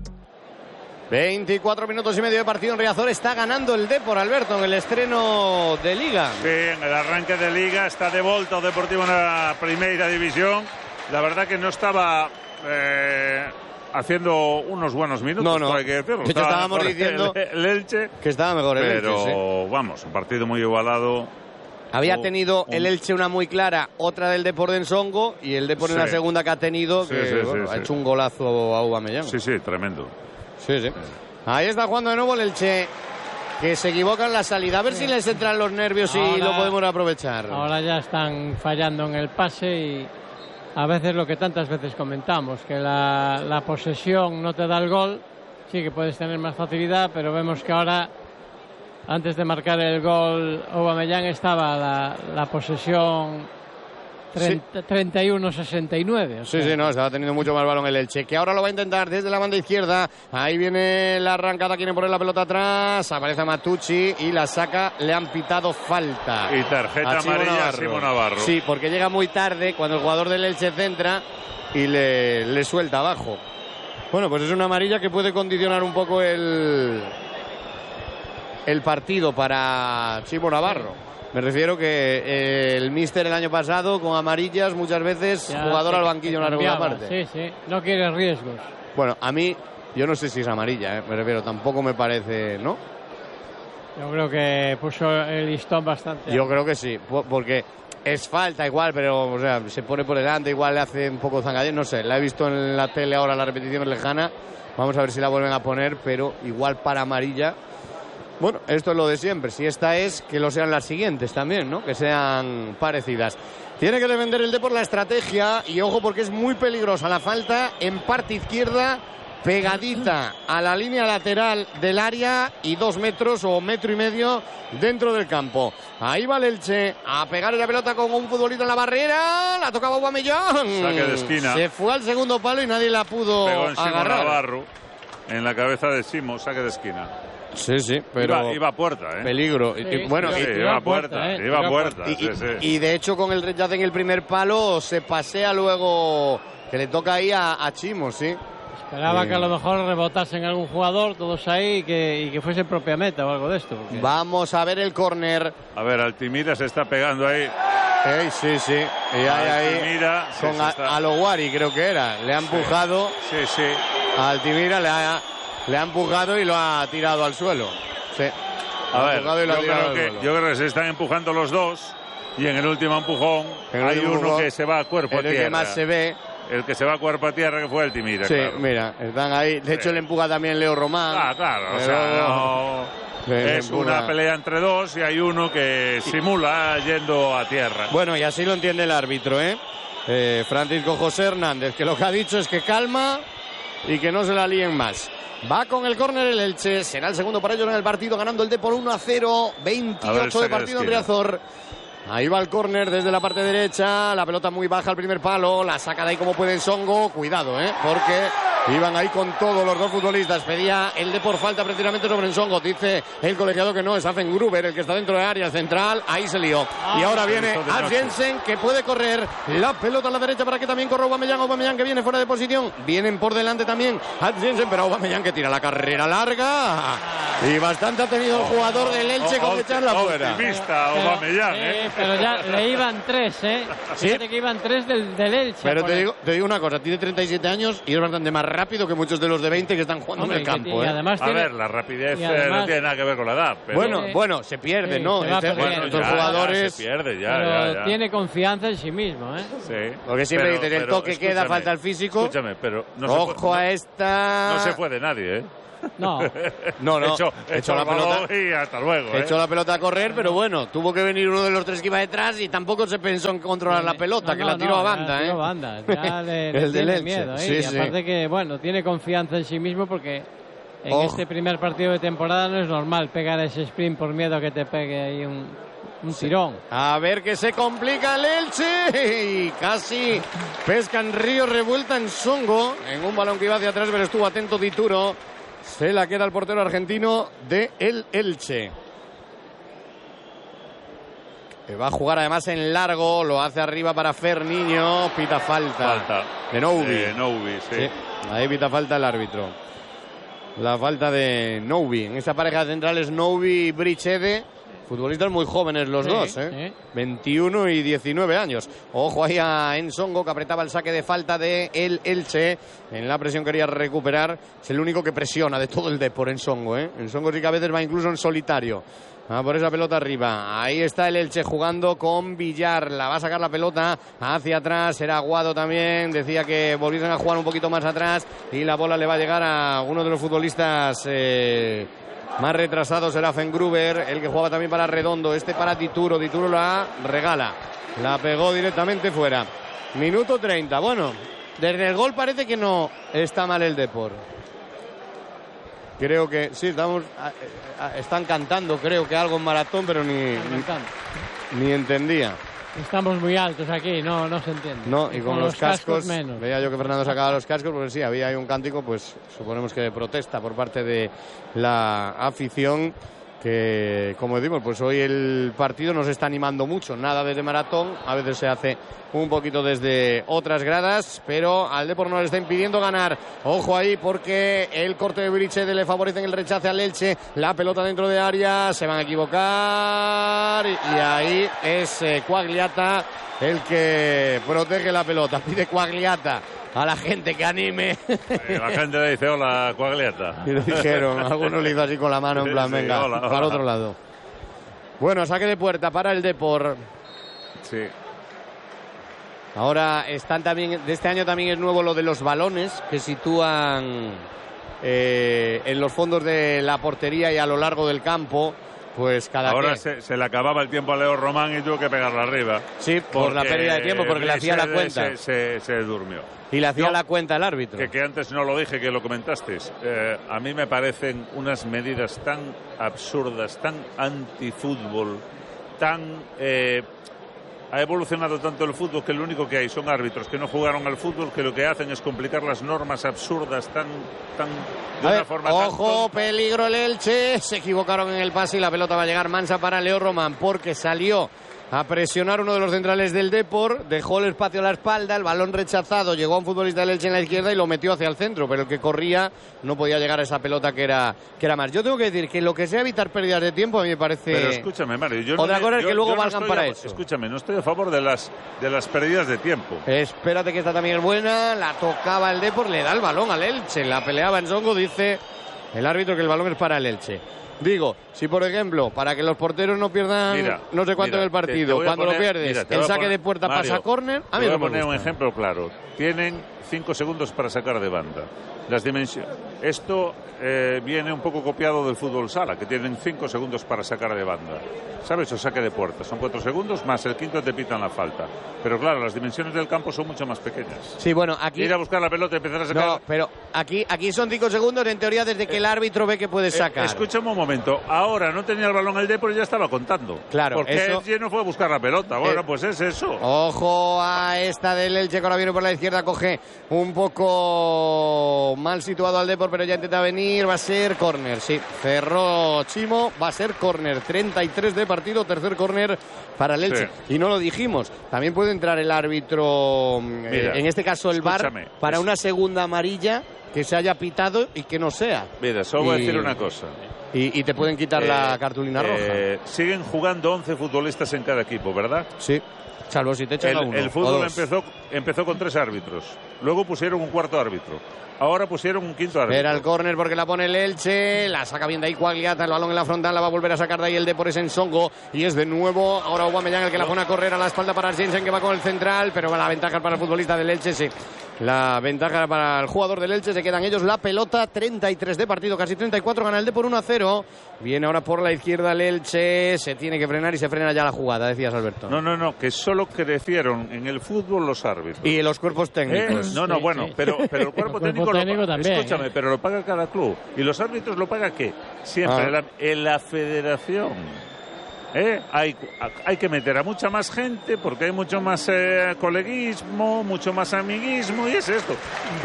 B: 24 minutos y medio de partido en Riazor. Está ganando el Depor, Alberto, en el estreno de Liga.
A: Sí, en el arranque de Liga está de volta o Deportivo en la primera división. La verdad que no estaba haciendo unos buenos minutos,
B: no.
A: hay que decirlo.
B: De hecho, estábamos diciendo
A: el Elche,
B: que estaba mejor el
A: pero
B: Elche, sí.
A: Vamos, un partido muy igualado.
B: Había tenido el Elche una muy clara, otra del Depor de Ensongo, y el Depor en la segunda que ha tenido, ha hecho un golazo a Aubameyang.
A: Sí, tremendo.
B: Sí. Ahí está jugando de nuevo el Elche, que se equivoca en la salida. A ver si les entran los nervios y lo podemos aprovechar.
C: Ahora ya están fallando en el pase y a veces lo que tantas veces comentamos, que la posesión no te da el gol. Sí que puedes tener más facilidad, pero vemos que ahora, antes de marcar el gol, Aubameyang estaba la posesión 31-69. O sea.
B: Sí, estaba teniendo mucho más balón el Elche, que ahora lo va a intentar desde la banda izquierda. Ahí viene la arrancada, quieren poner la pelota atrás. Aparece Matucci y la saca. Le han pitado falta.
A: Y tarjeta amarilla a Simo Navarro.
B: Sí, porque llega muy tarde cuando el jugador del Elche centra y le suelta abajo. Bueno, pues es una amarilla que puede condicionar un poco el partido para Simo Navarro. Me refiero que el míster el año pasado, con amarillas, muchas veces ya, jugador al banquillo en la segunda parte.
C: Sí, no quiere riesgos.
B: Bueno, a mí, yo no sé si es amarilla, me refiero, tampoco me parece, ¿no?
C: Yo creo que puso el listón bastante.
B: Yo creo que sí, porque es falta igual, pero o sea, se pone por delante, igual le hace un poco zangadín, no sé, la he visto en la tele ahora, la repetición es lejana, vamos a ver si la vuelven a poner, pero igual para amarilla. Bueno, esto es lo de siempre. Si esta es, que lo sean las siguientes también, ¿no? Que sean parecidas. Tiene que defender el Depor la estrategia y ojo porque es muy peligrosa la falta en parte izquierda, pegadita a la línea lateral del área y 2 metros o 1,5 metros dentro del campo. Ahí va el Elche a pegar la pelota con un futbolista en la barrera. La tocaba Aubameyang.
A: Saque de esquina.
B: Se fue al segundo palo y nadie la pudo agarrar.
A: Simo Navarro en la cabeza de Simo, saque de esquina.
B: Sí, pero
A: iba a puerta,
B: peligro.
A: Sí, iba a puerta.
B: Y de hecho con el rechazo en el primer palo se pasea luego, que le toca ahí a Chimo, sí.
C: Esperaba que a lo mejor rebotasen algún jugador, todos ahí, y que fuese propia meta o algo de esto. Porque...
B: Vamos a ver el córner.
A: A ver, Altimira se está pegando ahí.
B: Sí. Y
A: Altimira,
B: con Aloguari creo que era. Le ha empujado.
A: Sí.
B: A Altimira le ha empujado y lo ha tirado al suelo. Sí.
A: Yo creo que se están empujando los dos y en el último empujón hay uno que se va a cuerpo a tierra.
B: El que más se ve.
A: El que se va a cuerpo a tierra, que fue Altimira.
B: Sí,
A: claro.
B: Mira, están ahí. De hecho, le empuja también Leo Román.
A: Claro. O sea, es una pelea entre dos y hay uno que simula yendo a tierra.
B: Bueno, y así lo entiende el árbitro, Francisco José Hernández, que lo que ha dicho es que calma y que no se la líen más. Va con el córner el Elche, será el segundo para ellos en el partido, ganando el Depor 1-0, 28 de partido en Riazor. Ahí va el córner desde la parte derecha, la pelota muy baja al primer palo, la saca de ahí como puede Ensongo, cuidado, porque Iban ahí con todos los dos futbolistas. Pedía el Depor falta precisamente sobre Nsongo. Dice el colegiado que no, es Afen Gruber el que está dentro de área central. Ahí se lió. Y ahora viene Ad Jensen, que puede correr la pelota a la derecha para que también corra Aubameyang. Aubameyang que viene fuera de posición. Vienen por delante también Ad Jensen, pero Aubameyang que tira la carrera larga. Y bastante ha tenido el jugador del Elche con echarla fuera.
A: Optimista Aubameyang,
C: pero ya le iban 3, ¿eh?
B: ¿Sí?
C: Fíjate que iban 3 del Elche.
B: Pero te digo una cosa, tiene 37 años y es bastante más rápido que muchos de los de 20 que están jugando en el campo.
C: Además
A: a ver, la rapidez no tiene nada que ver con la edad. Pero...
B: Bueno, se pierde, ¿no?
C: Estos
B: jugadores...
A: se pierde,
C: pero tiene confianza en sí mismo, ¿eh?
B: Sí. Lo que siempre dices, el toque queda, falta el físico.
A: Escúchame, pero...
B: Ojo a esta...
A: No se fue de nadie, ¿eh?
C: No.
B: Echó la pelota
A: y hasta luego.
B: Echó la pelota a correr, pero bueno, tuvo que venir uno de los tres que iba detrás y tampoco se pensó en controlar la pelota, que la tiró a banda,
C: tiró a banda. Ya le tiene miedo, ¿eh? Y aparte que, bueno, tiene confianza en sí mismo porque en este primer partido de temporada no es normal pegar ese sprint por miedo a que te pegue ahí un tirón.
B: A ver que se complica el Elche y casi pescan río revuelta en Songo en un balón que iba hacia atrás, pero estuvo atento Dituro. Se la queda el portero argentino de el Elche. Que va a jugar además en largo, lo hace arriba para Ferniño, pita falta. De Noubi.
A: Sí.
B: Ahí pita falta el árbitro. La falta de Noubi. En esa pareja central es Noubi y Brichede. Futbolistas muy jóvenes los dos, ¿eh? 21 y 19 años. Ojo ahí a Nsongo, que apretaba el saque de falta de el Elche. En la presión quería recuperar. Es el único que presiona de todo el Depor, Nsongo, ¿eh? Nsongo sí que a veces va incluso en solitario. Por esa pelota arriba. Ahí está el Elche jugando con Villar. La va a sacar la pelota hacia atrás. Será Aguado también. Decía que volviesen a jugar un poquito más atrás. Y la bola le va a llegar a uno de los futbolistas... más retrasado será Fengruber, el que jugaba también para Redondo, este para Dituro. Dituro la regala, la pegó directamente fuera. Minuto 30. Bueno, desde el gol parece que no está mal el Depor. Creo que sí, están cantando, creo que algo en Maratón, pero ni entendía.
C: Estamos muy altos aquí, no se entiende.
B: No, y con los cascos
C: menos.
B: Veía yo que Fernando sacaba los cascos, porque sí, había ahí un cántico, pues suponemos que de protesta por parte de la afición, que como decimos, pues hoy el partido nos está animando mucho, nada desde Maratón, a veces se hace un poquito desde otras gradas, pero al Depor no le está impidiendo ganar. Ojo ahí porque el corte de Brichede le favorece en el rechace al Elche, la pelota dentro de área, se van a equivocar y ahí es Quagliata el que protege la pelota. Pide Quagliata a la gente que anime.
A: La gente le dice hola Quagliata.
B: Y lo dijeron, algunos le hizo así con la mano en plan, venga,
A: hola.
B: para otro lado. Bueno, saque de puerta para el Depor.
A: Sí.
B: Ahora están también, de este año también es nuevo lo de los balones que sitúan en los fondos de la portería y a lo largo del campo. Pues
A: ahora se le acababa el tiempo a Leo Román y tuvo que pegarla arriba.
B: Sí, por la pérdida de tiempo, porque le hacía la cuenta.
A: Se durmió.
B: Y le hacía la cuenta al árbitro.
A: Que antes no lo dije, que lo comentaste. A mí me parecen unas medidas tan absurdas, tan antifútbol, tan... ha evolucionado tanto el fútbol que lo único que hay son árbitros que no jugaron al fútbol, que lo que hacen es complicar las normas absurdas de una forma
B: ojo, peligro el Elche, se equivocaron en el pase y la pelota va a llegar mansa para Leo Román, porque salió a presionar uno de los centrales del Depor, dejó el espacio a la espalda, el balón rechazado, llegó a un futbolista del Elche en la izquierda y lo metió hacia el centro, pero el que corría no podía llegar a esa pelota que era más. Yo tengo que decir que lo que sea evitar pérdidas de tiempo a mí me parece...
A: Pero escúchame, Mario,
B: otra cosa es que luego valgan para eso.
A: Escúchame, no estoy a favor de las pérdidas de tiempo.
B: Espérate, que esta también es buena, la tocaba el Depor, le da el balón al Elche, la peleaba Nsongo, dice el árbitro que el balón es para el Elche. Digo, si por ejemplo, para que los porteros no pierdan no sé cuánto en el partido, cuando lo pierdes, el saque de puerta pasa a córner, a mí
A: te voy a poner un ejemplo claro. Tienen 5 segundos para sacar de banda. Esto viene un poco copiado del fútbol sala, que tienen 5 segundos para sacar de banda. ¿Sabes? O saque de puerta. Son 4 segundos, más el quinto te pitan la falta. Pero claro, las dimensiones del campo son mucho más pequeñas.
B: Sí, bueno, aquí...
A: Ir a buscar la pelota y empezar a sacar...
B: No, pero aquí son 5 segundos, en teoría, desde que el árbitro ve que puede sacar.
A: Escúchame un momento. Ahora no tenía el balón el Depor y ya estaba contando.
B: Claro,
A: porque
B: eso...
A: el no fue a buscar la pelota. Bueno, pues es eso.
B: Ojo a esta del Elche, que ahora viene por la izquierda, coge un poco mal situado al Depor, pero ya intenta venir. Va a ser córner, sí. Cerró Chimo, va a ser córner. 33 de partido, tercer córner para el Elche. Sí. Y no lo dijimos, también puede entrar el árbitro, mira, en este caso el VAR, para una segunda amarilla que se haya pitado y que no sea.
A: Mira, solo voy a decir una cosa.
B: Y te pueden quitar la cartulina roja.
A: Siguen jugando 11 futbolistas en cada equipo, ¿verdad?
B: Sí. Salvo si te echan a uno.
A: El fútbol empezó con 3 árbitros. Luego pusieron un cuarto árbitro. Ahora pusieron un quinto árbitro.
B: Era el córner porque la pone el Elche. La saca bien de ahí Quagliata. El balón en la frontal. La va a volver a sacar de ahí el Depor. Es Ensongo. Y es de nuevo ahora Aubameyang el que la pone a correr a la espalda para Jensen, que va con el central. Pero la ventaja para el futbolista del Elche, sí. La ventaja para el jugador del Elche. Se quedan ellos la pelota. 33 de partido, casi 34. Gana el Depor 1-0. Viene ahora por la izquierda el Elche. Se tiene que frenar y se frena ya la jugada, decías, Alberto.
A: No, que solo crecieron en el fútbol los árbitros.
B: Y los cuerpos técnicos.
A: No, bueno, pero el cuerpo técnico
C: también,
A: escúchame, pero lo paga cada club. ¿Y los árbitros lo paga qué? Siempre en la federación. Hay que meter a mucha más gente porque hay mucho más coleguismo, mucho más amiguismo, y es esto.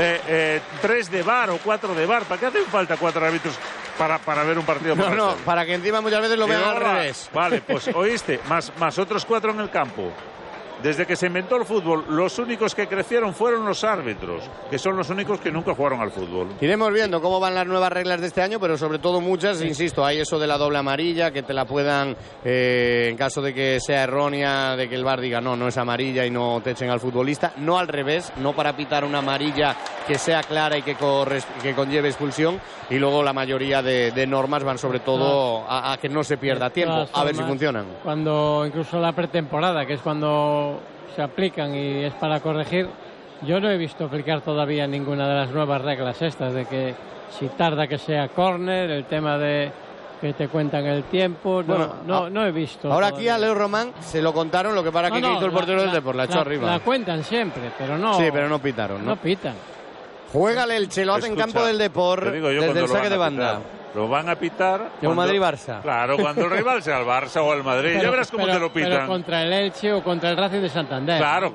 A: 3 de VAR o 4 de VAR. ¿Para qué hacen falta 4 árbitros para ver un partido?
B: No, para que encima muchas veces lo vean al revés.
A: Vale, pues oíste, más otros 4 en el campo. Desde que se inventó el fútbol, los únicos que crecieron fueron los árbitros, que son los únicos que nunca jugaron al fútbol.
B: Iremos viendo cómo van las nuevas reglas de este año, pero sobre todo muchas, insisto, hay eso de la doble amarilla, que te la puedan, en caso de que sea errónea, de que el VAR diga no es amarilla y no te echen al futbolista, no al revés, no para pitar una amarilla que sea clara y que conlleve expulsión, y luego la mayoría de normas van sobre todo a que no se pierda tiempo, a ver si funcionan.
C: Cuando incluso la pretemporada, que es cuando se aplican y es para corregir, yo no he visto aplicar todavía ninguna de las nuevas reglas estas, de que si tarda que sea córner, el tema de que te cuentan el tiempo, no he visto.
B: Ahora todavía. Aquí a Leo Román se lo contaron, lo que para que hizo el portero del Depor, la echó arriba.
C: La cuentan siempre, pero no.
B: Sí, pero no pitaron, ¿no?
C: No pitan.
B: Juega el Elche, lo hace en campo del Depor, desde el saque de banda.
A: Lo van a pitar.
B: ¿Un Madrid-Barça?
A: Claro, cuando el rival sea el Barça o el Madrid. Ya verás cómo te lo pitan.
C: Pero contra el Elche o contra el Racing de Santander.
A: Claro,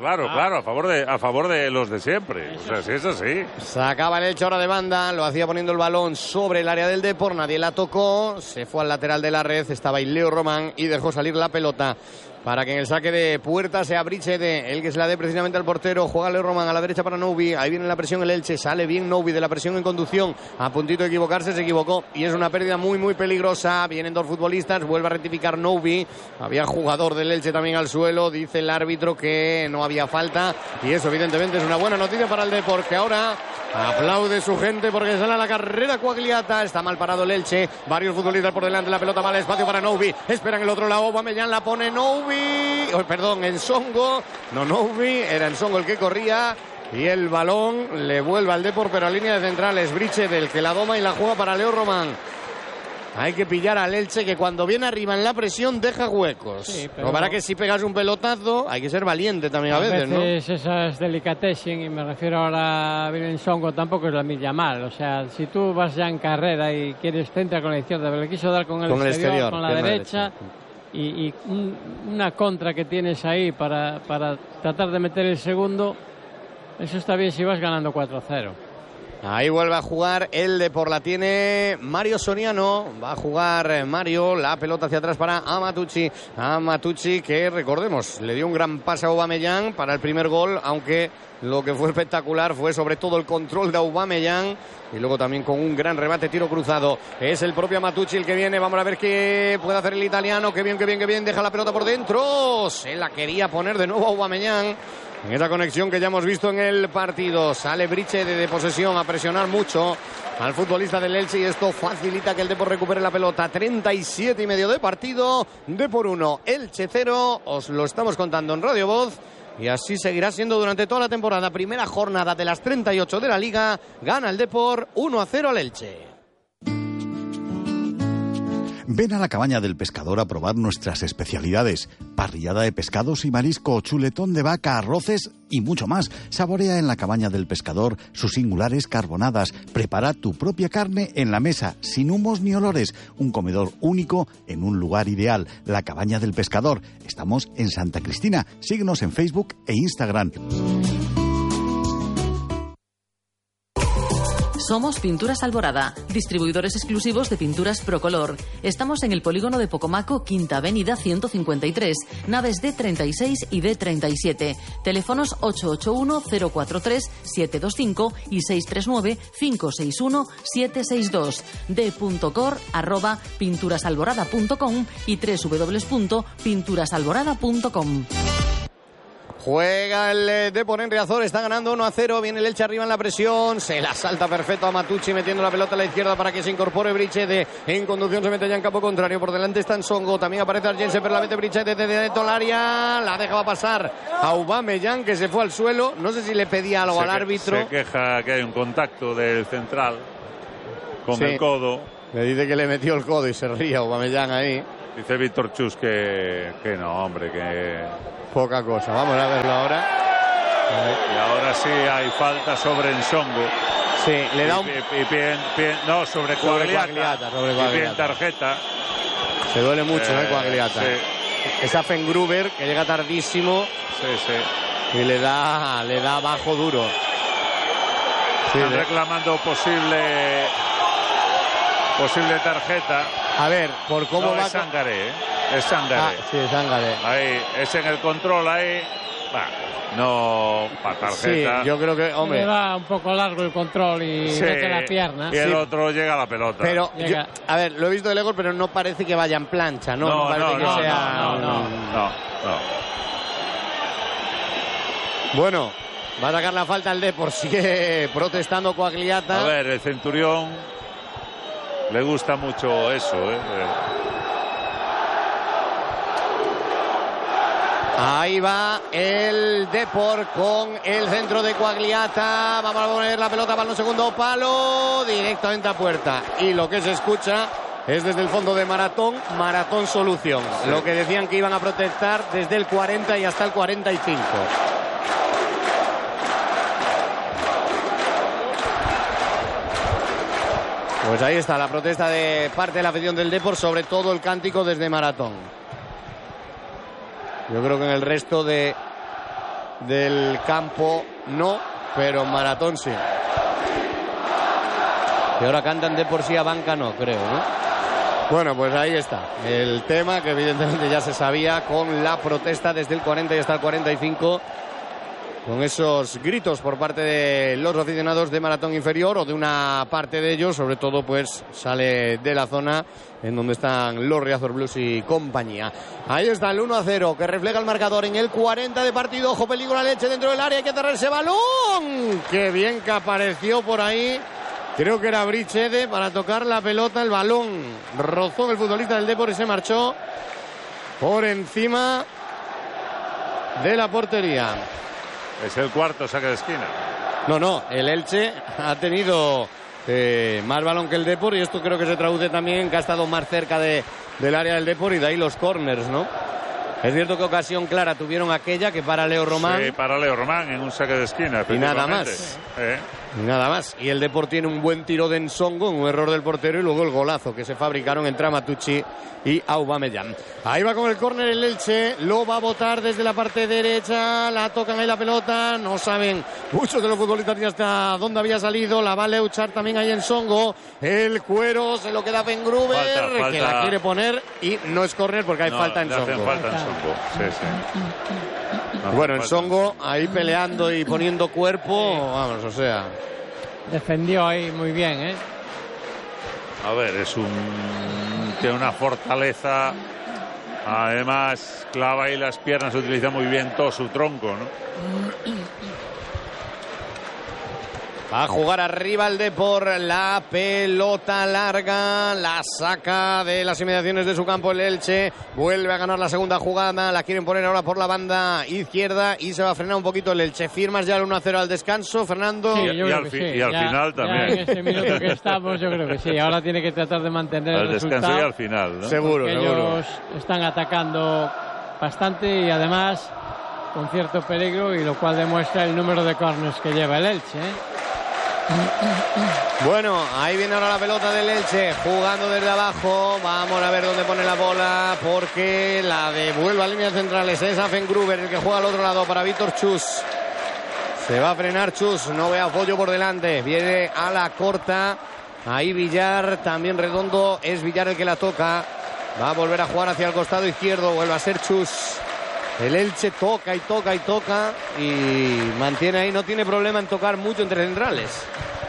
A: a favor de los de siempre. O sea, si es así.
B: Sacaba el Elche ahora de banda, lo hacía poniendo el balón sobre el área del Depor, nadie la tocó, se fue al lateral de la red, estaba ahí Leo Román y dejó salir la pelota. Para que en el saque de puerta sea Brichede, el que se la dé precisamente al portero. Juega Leo Román a la derecha para Noubi. Ahí viene la presión el Elche. Sale bien Noubi de la presión en conducción. A puntito de equivocarse, se equivocó. Y es una pérdida muy, muy peligrosa. Vienen 2 futbolistas. Vuelve a rectificar Noubi. Había jugador del Elche también al suelo. Dice el árbitro que no había falta. Y eso, evidentemente, es una buena noticia para el Depor, que ahora aplaude su gente porque sale a la carrera Quagliata. Está mal parado el Elche. Varios futbolistas por delante. La pelota mal, espacio para Noubi. Espera en el otro lado. Aubameyang la pone Noubi. Ensongo. No Noubi. Era Ensongo el que corría. Y el balón le vuelve al Depor, pero a línea de centrales. Briche del que la doma y la juega para Leo Román. Hay que pillar al Elche, que cuando viene arriba en la presión deja huecos. Sí, pero para que si pegas un pelotazo hay que ser valiente también a veces, ¿no?
C: Esas delicatessen, y me refiero ahora a Ensongo, tampoco es la milla mal. O sea, si tú vas ya en carrera y quieres centrar con la izquierda, pero le quiso dar con el exterior, con la derecha. Y una contra que tienes ahí para tratar de meter el segundo, eso está bien si vas ganando 4-0.
B: Ahí vuelve a jugar el Depor, la tiene Mario Soriano, va a jugar Mario, la pelota hacia atrás para Amatucci, que recordemos, le dio un gran pase a Aubameyang para el primer gol, aunque lo que fue espectacular fue sobre todo el control de Aubameyang, y luego también con un gran remate, tiro cruzado. Es el propio Amatucci el que viene, vamos a ver qué puede hacer el italiano. Qué bien, deja la pelota por dentro, se la quería poner de nuevo Aubameyang. En esa conexión que ya hemos visto en el partido, sale Brichede de posesión a presionar mucho al futbolista del Elche, y esto facilita que el Depor recupere la pelota. 37 y medio de partido, Depor 1, Elche 0. Os lo estamos contando en Radio Voz y así seguirá siendo durante toda la temporada. Primera jornada de las 38 de la Liga, gana el Depor 1-0 al Elche.
E: Ven a la Cabaña del Pescador a probar nuestras especialidades. Parrillada de pescados y marisco, chuletón de vaca, arroces y mucho más. Saborea en la Cabaña del Pescador sus singulares carbonadas. Prepara tu propia carne en la mesa, sin humos ni olores. Un comedor único en un lugar ideal. La Cabaña del Pescador. Estamos en Santa Cristina. Síguenos en Facebook e Instagram.
F: Somos Pinturas Alborada, distribuidores exclusivos de pinturas Procolor. Estamos en el polígono de Pocomaco, Quinta Avenida 153, naves D36 y D37. Teléfonos 881-043-725 y 639-561-762. d.cor@pinturasalborada.com y www.pinturasalborada.com.
B: Juega el Depor en Riazor, está ganando 1-0, viene el Elche arriba en la presión, se la salta perfecto a Matucci metiendo la pelota a la izquierda para que se incorpore Brichede, en conducción se mete ya en campo contrario, por delante está Nsongo, también aparece Argense, pero la mete Brichede desde dentro del área, la dejaba pasar a Aubameyang que se fue al suelo, no sé si le pedía algo al árbitro.
A: Se queja que hay un contacto del central con el codo.
B: Le dice que le metió el codo y se ríe Aubameyang ahí.
A: Dice Víctor Chus que no, hombre, que...
B: Poca cosa, vamos a verlo ahora.
A: Y ahora sí hay falta sobre Nsongo.
B: Sí, le da un...
A: no, sobre Coagliata. Y bien tarjeta.
B: Se duele mucho, Coagliata.
A: Sí.
B: Es Affengruber, que llega tardísimo.
A: Sí.
B: Y le da bajo duro.
A: Sí, están reclamando posible tarjeta.
B: A ver, por cómo
A: no,
B: va...
A: Es Sangaré, Es Sangaré.
B: Sí, es Sangaré.
A: Ahí, es en el control, ahí... no, para tarjeta.
B: Sí, yo creo que, hombre...
C: Le va un poco largo el control y mete la pierna.
A: Y el otro llega a la pelota.
B: Pero, a ver, lo he visto de lejos, pero no parece que vaya en plancha, ¿no? No parece que sea...
A: No.
B: Bueno, va a sacar la falta el Depor, sigue protestando Coagliata.
A: A ver, el Centurión... Le gusta mucho eso,
B: Ahí va el Depor con el centro de Coagliata. Vamos a poner la pelota para el segundo palo, directamente a puerta. Y lo que se escucha es desde el fondo de Maratón Solución. Sí. Lo que decían que iban a protestar desde el 40 y hasta el 45. Pues ahí está la protesta de parte de la afición del Depor, sobre todo el cántico desde Maratón. Yo creo que en el resto del campo no, pero Maratón sí. Y ahora cantan Depor sí, a banca no, creo, ¿no? Bueno, pues ahí está el tema que evidentemente ya se sabía, con la protesta desde el 40 y hasta el 45. Con esos gritos por parte de los aficionados de Maratón Inferior, o de una parte de ellos, sobre todo pues sale de la zona en donde están los Riazor Blues y compañía. Ahí está el 1-0 que refleja el marcador en el 40 de partido. Ojo, peligro a Leche dentro del área, hay que cerrar ese balón. Qué bien que apareció por ahí. Creo que era Brichede para tocar la pelota, el balón rozó el futbolista del Depor y se marchó por encima de la portería.
A: Es el cuarto saque de esquina.
B: No, el Elche ha tenido más balón que el Depor, y esto creo que se traduce también en que ha estado más cerca del área del Depor, y de ahí los córners, ¿no? Es cierto que ocasión clara tuvieron aquella que para Leo Román.
A: Sí, para Leo Román en un saque de esquina.
B: Y nada más. Nada más. Y el Depor tiene un buen tiro de Nsongo, un error del portero, y luego el golazo que se fabricaron entre Matucci y Aubameyang. Ahí va con el córner el Elche, lo va a botar desde la parte derecha, la tocan ahí la pelota, no saben muchos de los futbolistas ni hasta dónde había salido, la va a Leuchar también ahí en Nsongo, el cuero se lo queda a Affengruber, falta. Que la quiere poner, y no es córner porque hay falta en Nsongo.
A: Sí.
B: Bueno, Nsongo ahí peleando y poniendo cuerpo, vamos, o sea...
C: Defendió ahí muy bien,
A: A ver, tiene una fortaleza. Además, clava ahí las piernas, utiliza muy bien todo su tronco, ¿no?
B: Va a jugar arriba el Depor, la pelota larga, la saca de las inmediaciones de su campo el Elche, vuelve a ganar la segunda jugada, la quieren poner ahora por la banda izquierda y se va a frenar un poquito el Elche. ¿Firmas ya el 1-0 al descanso, Fernando?
C: Sí,
A: y al final también.
C: Ya en este minuto que estamos, yo creo que sí. Ahora tiene que tratar de mantener el resultado.
A: Al descanso y al final, ¿no?
B: Seguro.
C: Ellos están atacando bastante y además con cierto peligro, y lo cual demuestra el número de córners que lleva el Elche,
B: Bueno, ahí viene ahora la pelota del Elche, jugando desde abajo. Vamos a ver dónde pone la bola, porque la devuelve a líneas centrales. Es Afengruber el que juega al otro lado para Víctor Chus. Se va a frenar Chus, no ve a Pollo por delante. Viene a la corta. Ahí Villar, también Redondo. Es Villar el que la toca. Va a volver a jugar hacia el costado izquierdo. Vuelve a ser Chus. El Elche toca y toca y toca y mantiene ahí, no tiene problema en tocar mucho entre centrales.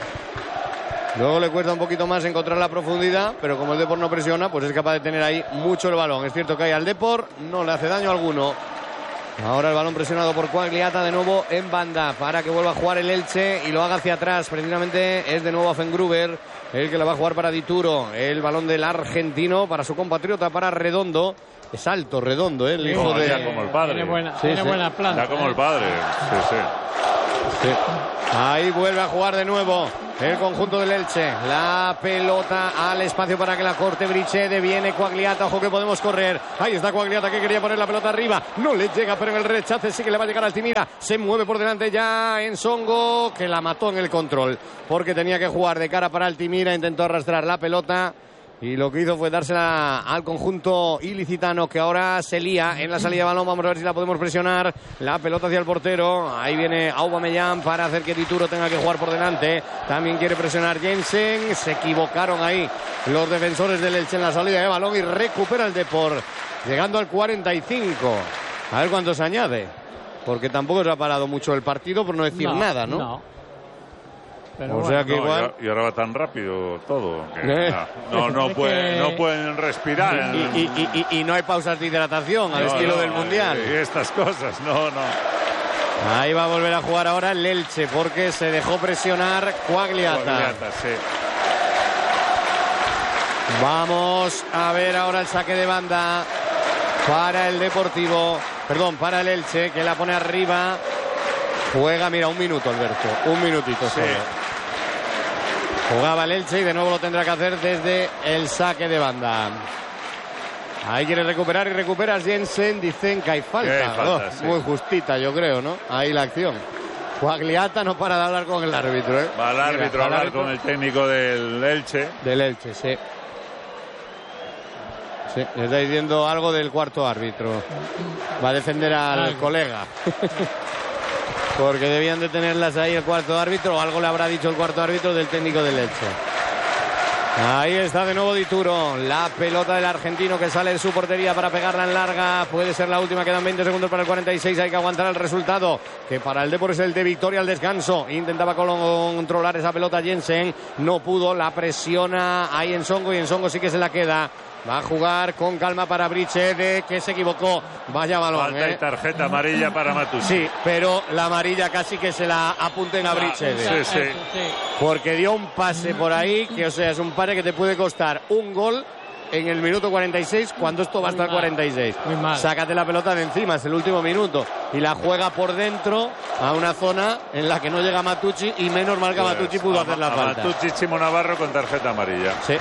B: Luego le cuesta un poquito más encontrar la profundidad, pero como el Depor no presiona, pues es capaz de tener ahí mucho el balón. Es cierto que ahí al Depor no le hace daño alguno. Ahora el balón presionado por Quagliata de nuevo en banda para que vuelva a jugar el Elche y lo haga hacia atrás. Precisamente es de nuevo Afengruber el que la va a jugar para Dituro. El balón del argentino para su compatriota, para Redondo. Es alto Redondo, el hijo de...
A: Ya como el padre.
C: Tiene buena planta.
A: Ya como el padre. Sí.
B: Ahí vuelve a jugar de nuevo el conjunto del Elche. La pelota al espacio para que la corte Brichede. Viene Quagliata, ojo que podemos correr. Ahí está Quagliata que quería poner la pelota arriba. No le llega, pero en el rechace sí que le va a llegar a Altimira. Se mueve por delante ya Ensongo, que la mató en el control, porque tenía que jugar de cara para Altimira. Intentó arrastrar la pelota y lo que hizo fue dársela al conjunto ilicitano, que ahora se lía en la salida de balón. Vamos a ver si la podemos presionar. La pelota hacia el portero. Ahí viene Aubameyang para hacer que Dituro tenga que jugar por delante. También quiere presionar Jensen. Se equivocaron ahí los defensores del Elche en la salida de balón y recupera el Depor, llegando al 45. A ver cuánto se añade, porque tampoco se ha parado mucho el partido, por no decir nada, ¿no?
C: No. Pero
B: o sea que igual...
A: Y ahora va tan rápido todo que no pueden respirar.
B: Y no hay pausas de hidratación al estilo del Mundial.
A: Y estas cosas, no.
B: Ahí va a volver a jugar ahora el Elche, porque se dejó presionar Quagliata.
A: Sí.
B: Vamos a ver ahora el saque de banda para el para el Elche, que la pone arriba. Juega, mira, un minuto, Alberto. Un minutito solo. Jugaba el Elche y de nuevo lo tendrá que hacer desde el saque de banda. Ahí quiere recuperar y recupera Jensen. Dicen que hay falta. Sí. Muy justita, yo creo, ¿no? Ahí la acción. Quagliata no para de hablar con el árbitro, ¿eh?
A: Va al árbitro a hablar con el técnico del Elche.
B: Del Elche, sí. Sí, le está diciendo algo del cuarto árbitro. Va a defender al colega. Porque debían de tenerlas ahí el cuarto árbitro, o algo le habrá dicho el cuarto árbitro del técnico del Elche. Ahí está de nuevo Dituro, la pelota del argentino que sale de su portería para pegarla en larga. Puede ser la última, quedan 20 segundos para el 46, hay que aguantar el resultado, que para el Depor es el de victoria al descanso. Intentaba controlar esa pelota Jensen, no pudo, la presiona ahí Ensongo y Ensongo sí que se la queda. Va a jugar con calma para Brichede, que se equivocó. Vaya balón.
A: Falta y tarjeta amarilla para Matucci.
B: Sí, pero la amarilla casi que se la apunten a Brichede.
A: Sí.
B: Porque dio un pase por ahí, que o sea, es un pase que te puede costar un gol en el minuto 46, cuando esto va hasta el 46.
C: Muy mal.
B: Sácate la pelota de encima, es el último minuto. Y la juega por dentro a una zona en la que no llega Matucci, y menos mal que Matucci pudo hacer la falta.
A: Matucci, Chimo Navarro con tarjeta amarilla.
B: Sí.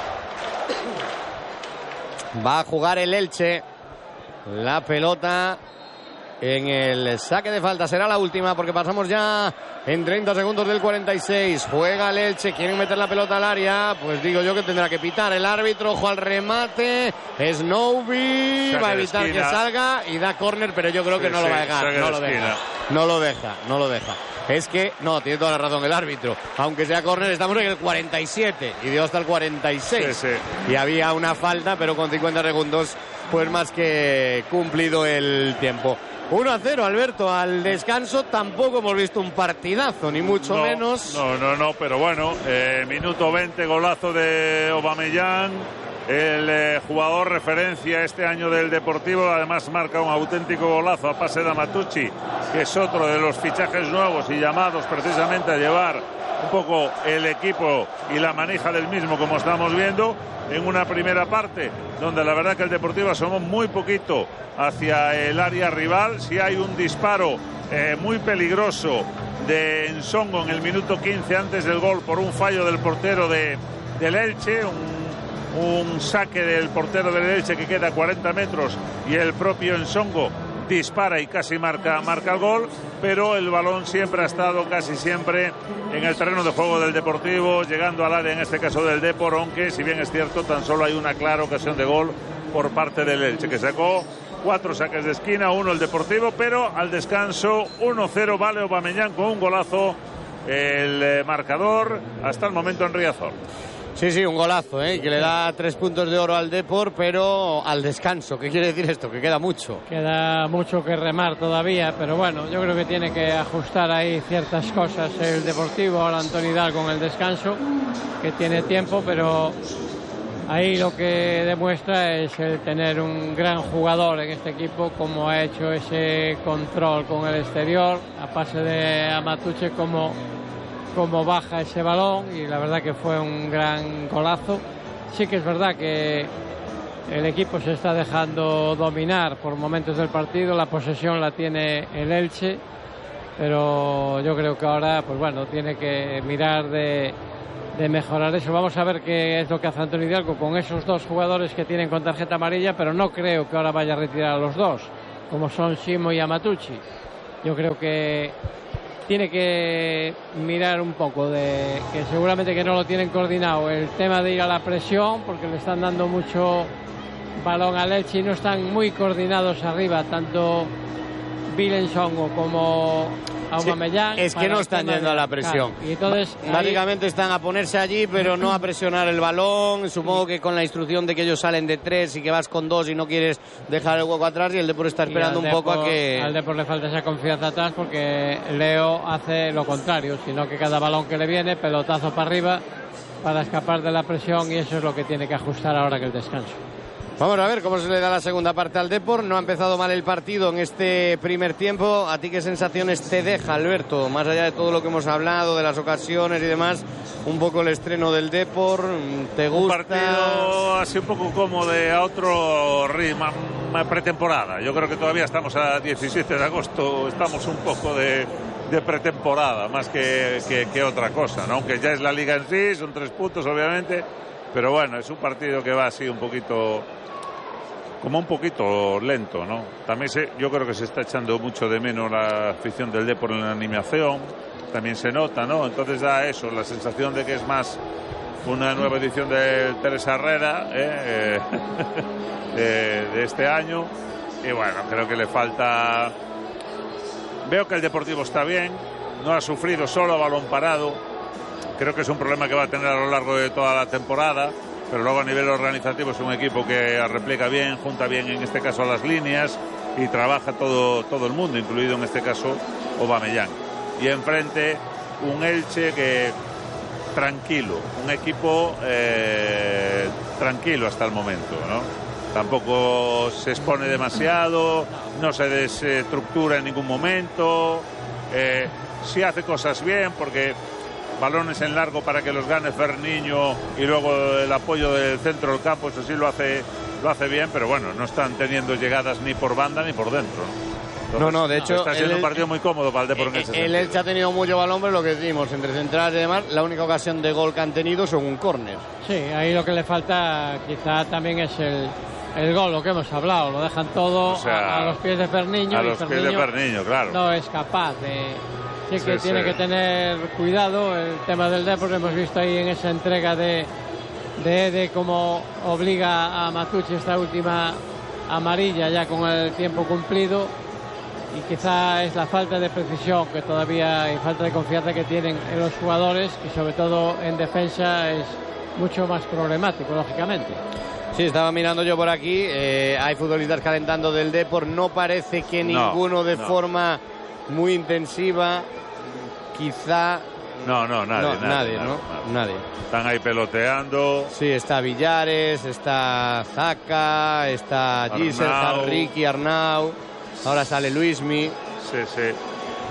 B: Va a jugar el Elche. La pelota en el saque de falta. Será la última, porque pasamos ya en 30 segundos del 46. Juega el Elche. Quieren meter la pelota al área. Pues digo yo que tendrá que pitar el árbitro. Ojo al remate. Snowby va a evitar que salga y da córner, pero yo creo que no lo va a dejar. No lo deja. Es que, no, tiene toda la razón el árbitro. Aunque sea córner, estamos en el 47 y dio hasta el 46.
A: Sí.
B: Y había una falta, pero con 50 segundos, pues más que cumplido el tiempo. 1-0, Alberto, al descanso. Tampoco hemos visto un partidazo, ni mucho menos.
A: No, pero bueno, minuto 20, golazo de Aubameyang. El jugador referencia este año del Deportivo, además marca un auténtico golazo a pase de Matucci, que es otro de los fichajes nuevos y llamados precisamente a llevar un poco el equipo y la manija del mismo, como estamos viendo en una primera parte donde la verdad que el Deportivo asomó muy poquito hacia el área rival. Si hay un disparo muy peligroso de Nsongo en el minuto 15 antes del gol por un fallo del portero del Elche, un saque del portero del Elche que queda a 40 metros y el propio Nsongo dispara y casi marca el gol, pero el balón siempre ha estado casi siempre en el terreno de juego del Deportivo, llegando al área en este caso del Depor, aunque si bien es cierto tan solo hay una clara ocasión de gol por parte del Elche, que sacó 4 saques de esquina, 1 el Deportivo, pero al descanso 1-0 vale Aubameyang con un golazo el marcador hasta el momento en Riazor.
B: Sí, un golazo, que le da 3 puntos de oro al Depor, pero al descanso. ¿Qué quiere decir esto? Que queda mucho.
C: Queda mucho que remar todavía, pero bueno, yo creo que tiene que ajustar ahí ciertas cosas el Deportivo, ahora Antoni Hidalgo con el descanso, que tiene tiempo, pero ahí lo que demuestra es el tener un gran jugador en este equipo, como ha hecho ese control con el exterior, a pase de Amatuche, como baja ese balón, y la verdad que fue un gran golazo. Sí que es verdad que el equipo se está dejando dominar por momentos del partido, la posesión la tiene el Elche, pero yo creo que ahora, pues bueno, tiene que mirar de mejorar eso. Vamos a ver qué es lo que hace Antoni Hidalgo con esos 2 jugadores que tienen con tarjeta amarilla, pero no creo que ahora vaya a retirar a los 2, como son Simo y Amatucci. Yo creo que tiene que mirar un poco de que seguramente que no lo tienen coordinado el tema de ir a la presión, porque le están dando mucho balón al Elche y no están muy coordinados arriba, tanto Nsongo como Aubameyang.
B: Es que no están yendo a la presión.
C: Claro. Y entonces
B: básicamente están a ponerse allí, pero no a presionar el balón. Supongo que con la instrucción de que ellos salen de 3 y que vas con 2 y no quieres dejar el hueco atrás, y el Depor está esperando un poco a que...
C: Al Depor le falta esa confianza atrás, porque Leo hace lo contrario, sino que cada balón que le viene, pelotazo para arriba para escapar de la presión, y eso es lo que tiene que ajustar ahora que el descanso.
B: Vamos a ver cómo se le da la segunda parte al Depor. No ha empezado mal el partido en este primer tiempo. ¿A ti qué sensaciones te deja, Alberto? Más allá de todo lo que hemos hablado, de las ocasiones y demás, un poco el estreno del Depor, ¿te gusta?
A: Un partido así un poco como de a otro ritmo, pretemporada. Yo creo que todavía estamos a 17 de agosto, estamos un poco de pretemporada, más que otra cosa, ¿no? Aunque ya es la liga en sí, son 3 puntos obviamente, pero bueno, es un partido que va así un poquito lento, ¿no? También yo creo que se está echando mucho de menos la afición del Depor en la animación, también se nota, ¿no? Entonces da eso, la sensación de que es más una nueva edición de Teresa Herrera de este año, y bueno, creo que le falta. Veo que el Deportivo está bien, no ha sufrido solo a balón parado, creo que es un problema que va a tener a lo largo de toda la temporada, pero luego a nivel organizativo es un equipo que replica bien, junta bien en este caso a las líneas y trabaja todo el mundo, incluido en este caso Aubameyang. Y enfrente un Elche que tranquilo, un equipo tranquilo hasta el momento, ¿no? Tampoco se expone demasiado, no se desestructura en ningún momento, sí hace cosas bien, porque balones en largo para que los gane Ferniño y luego el apoyo del centro del campo, eso sí lo hace bien, pero bueno, no están teniendo llegadas ni por banda ni por dentro, ¿no? Entonces,
B: no, de hecho
A: está siendo un partido muy cómodo para el Depor en ese sentido.
B: El Elche ha tenido mucho balón, pero lo que decimos, entre centrales y demás, la única ocasión de gol que han tenido son un córner.
C: Sí, ahí lo que le falta quizá también es el gol, lo que hemos hablado, lo dejan todo, o sea, a los pies de Ferniño.
A: A los pies de Ferniño, claro.
C: No es capaz de... Sí que tiene que tener cuidado el tema del Depor. Hemos visto ahí en esa entrega de Ede cómo obliga a Matucci esta última amarilla ya con el tiempo cumplido, y quizá es la falta de precisión que todavía hay, falta de confianza que tienen en los jugadores, y sobre todo en defensa es mucho más problemático, lógicamente.
B: Sí, estaba mirando yo por aquí, hay futbolistas calentando del Depor, no parece que ninguno de forma muy intensiva. Quizá nadie.
A: Están ahí peloteando.
B: Sí, está Villares, está Zaka, está Giselle, está Ricky, Arnau, ahora sale Luismi.
A: Sí.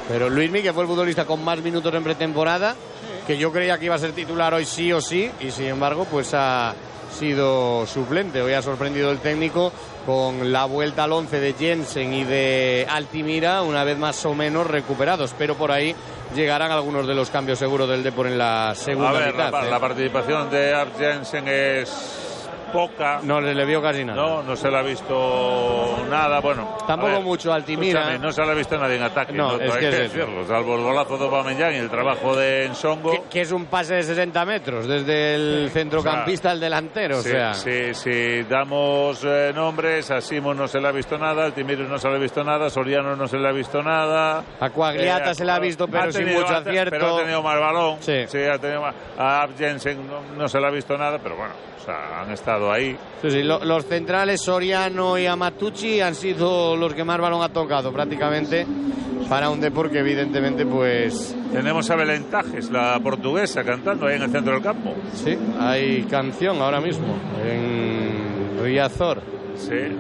B: Pero Luismi, que fue el futbolista con más minutos en pretemporada, que yo creía que iba a ser titular hoy sí o sí, y sin embargo pues ha sido suplente. Hoy ha sorprendido el técnico con la vuelta al 11 de Jensen y de Altimira, una vez más o menos recuperados, pero por ahí llegarán algunos de los cambios seguros del Depor en la segunda mitad.
A: La participación de Art Jensen es poca.
B: No le vio casi nada.
A: No se le ha visto nada. Bueno,
B: tampoco mucho Altimira.
A: No se le ha visto nadie en ataque.
B: No, es que
A: decirlo, salvo el golazo de Aubameyang y el trabajo de Nsongo.
B: Que es un pase de 60 metros desde el centrocampista al delantero.
A: Si damos nombres, a Simon no se le ha visto nada, Altimira no se le ha visto nada, Soriano no se le ha visto nada.
B: A Quagliata se le ha visto, pero sin mucho acierto.
A: Pero ha tenido más balón.
B: Sí,
A: ha tenido más. A Jensen no se le ha visto nada, pero bueno. O sea, han estado ahí.
B: Sí, los centrales Soriano y Amatucci han sido los que más balón ha tocado prácticamente para un Depor que evidentemente pues...
A: Tenemos a Belén Tajes, la portuguesa, cantando ahí en el centro del campo.
B: Sí, hay canción ahora mismo en Riazor.
A: Sí.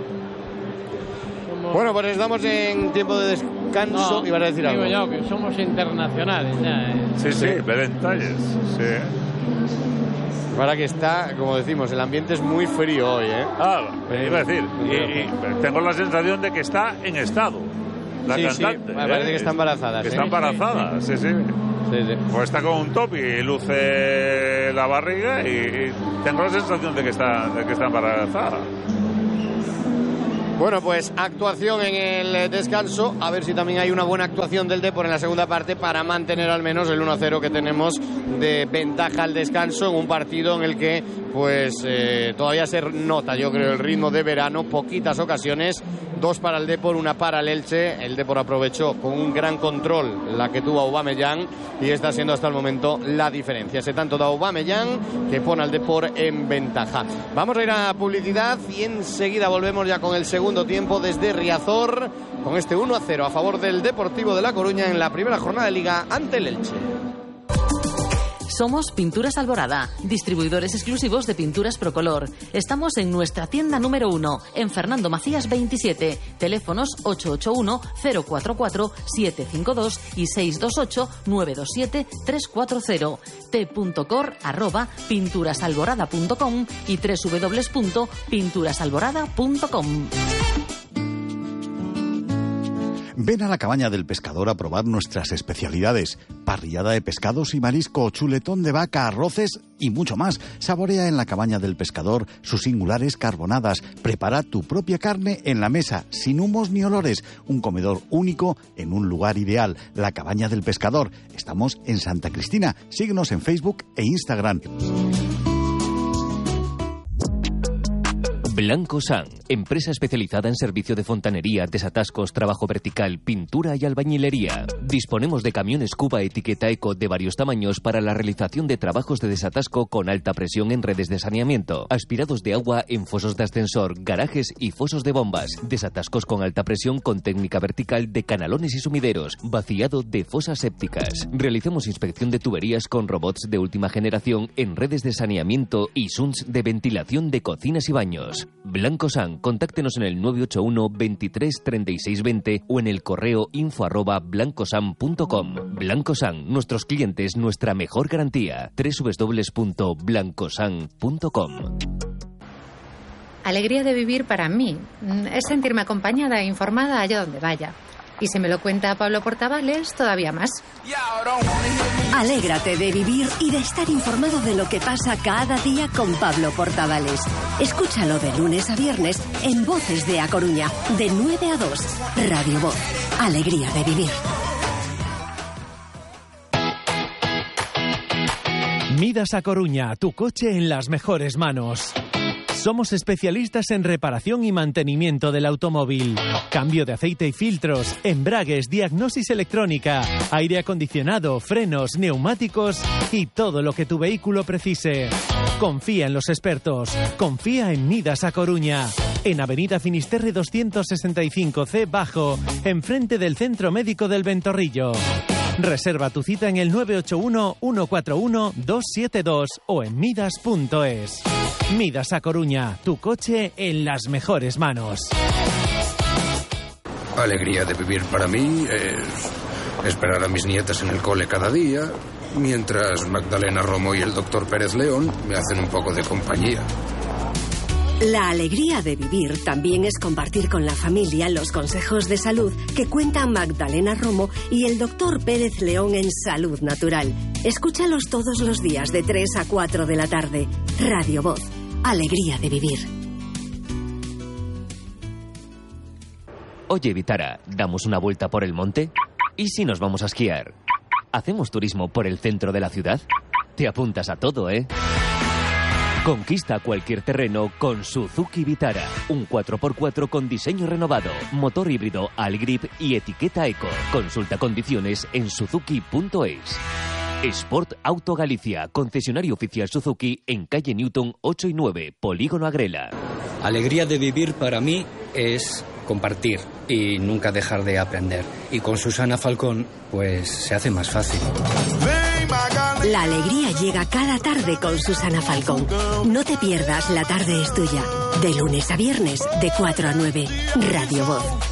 B: Bueno, pues estamos en tiempo de descanso.
C: No,
B: ¿Ibas a decir algo?
C: Digo yo que somos internacionales ya.
A: Sí, Belén Tajes, sí.
B: Ahora que está, como decimos, el ambiente es muy frío hoy, ¿eh?
A: Iba a decir, y tengo la sensación de que está en estado la cantante.
B: Sí, parece que está embarazada.
A: Que está embarazada, sí. Pues está con un top y luce la barriga y tengo la sensación de que está embarazada.
B: Bueno, pues actuación en el descanso. A ver si también hay una buena actuación del Depor en la segunda parte para mantener al menos el 1-0 que tenemos de ventaja al descanso en un partido en el que pues todavía se nota, yo creo, el ritmo de verano. Poquitas ocasiones, 2 para el Depor, 1 para el Elche. El Depor aprovechó con un gran control la que tuvo Aubameyang y está siendo hasta el momento la diferencia. Ese tanto de Aubameyang que pone al Depor en ventaja. Vamos a ir a publicidad y enseguida volvemos ya con el segundo tiempo desde Riazor con este 1-0 a favor del Deportivo de La Coruña en la primera jornada de Liga ante el Elche.
F: Somos Pinturas Alborada, distribuidores exclusivos de pinturas Procolor. Estamos en nuestra tienda número 1, en Fernando Macías 27. Teléfonos 881-044-752 y 628-927-340. t.cor@pinturasalborada.com y www.pinturasalborada.com.
E: Ven a la Cabaña del Pescador a probar nuestras especialidades. Parrillada de pescados y marisco, chuletón de vaca, arroces y mucho más. Saborea en la Cabaña del Pescador sus singulares carbonadas. Prepara tu propia carne en la mesa, sin humos ni olores. Un comedor único en un lugar ideal. La Cabaña del Pescador. Estamos en Santa Cristina. Síguenos en Facebook e Instagram.
D: Blanco San, empresa especializada en servicio de fontanería, desatascos, trabajo vertical, pintura y albañilería. Disponemos de camiones Cuba etiqueta Eco de varios tamaños para la realización de trabajos de desatasco con alta presión en redes de saneamiento, aspirados de agua en fosos de ascensor, garajes y fosos de bombas, desatascos con alta presión con técnica vertical de canalones y sumideros, vaciado de fosas sépticas. Realizamos inspección de tuberías con robots de última generación en redes de saneamiento y SUNS de ventilación de cocinas y baños. Blanco San, contáctenos en el 981 23 36 20 o en el correo info@blancosan.com. Blanco San, nuestros clientes, nuestra mejor garantía. www.blancosan.com.
G: Alegría de vivir para mí es sentirme acompañada e informada allá donde vaya. Y si me lo cuenta Pablo Portavales, todavía más.
H: Alégrate de vivir y de estar informado de lo que pasa cada día con Pablo Portavales. Escúchalo de lunes a viernes en Voces de A Coruña, de 9 a 2. Radio Voz. Alegría de vivir.
I: Midas A Coruña, tu coche en las mejores manos. Somos especialistas en reparación y mantenimiento del automóvil. Cambio de aceite y filtros, embragues, diagnosis electrónica, aire acondicionado, frenos, neumáticos y todo lo que tu vehículo precise. Confía en los expertos. Confía en Midas A Coruña. En Avenida Finisterre 265C Bajo, enfrente del Centro Médico del Ventorrillo. Reserva tu cita en el 981-141-272 o en midas.es. Midas A Coruña, tu coche en las mejores manos.
J: alegría de vivir para mí es esperar a mis nietas en el cole cada día, mientras Magdalena Romo y el doctor Pérez León me hacen un poco de compañía.
H: La alegría de vivir también es compartir con la familia los consejos de salud que cuentan Magdalena Romo y el doctor Pérez León en Salud Natural. Escúchalos todos los días de 3 a 4 de la tarde. Radio Voz. Alegría de vivir.
D: Oye, Vitara, ¿damos una vuelta por el monte? ¿Y si nos vamos a esquiar? ¿Hacemos turismo por el centro de la ciudad? Te apuntas a todo, ¿eh? Conquista cualquier terreno con Suzuki Vitara. Un 4x4 con diseño renovado, motor híbrido Algrip y etiqueta Eco. Consulta condiciones en suzuki.es. Sport Auto Galicia, concesionario oficial Suzuki en calle Newton 8 y 9, Polígono Agrela.
K: Alegría de vivir para mí es compartir y nunca dejar de aprender. Y con Susana Falcón, pues se hace más fácil.
H: La alegría llega cada tarde con Susana Falcón. No te pierdas La tarde es tuya. De lunes a viernes, de 4 a 9. Radio Voz.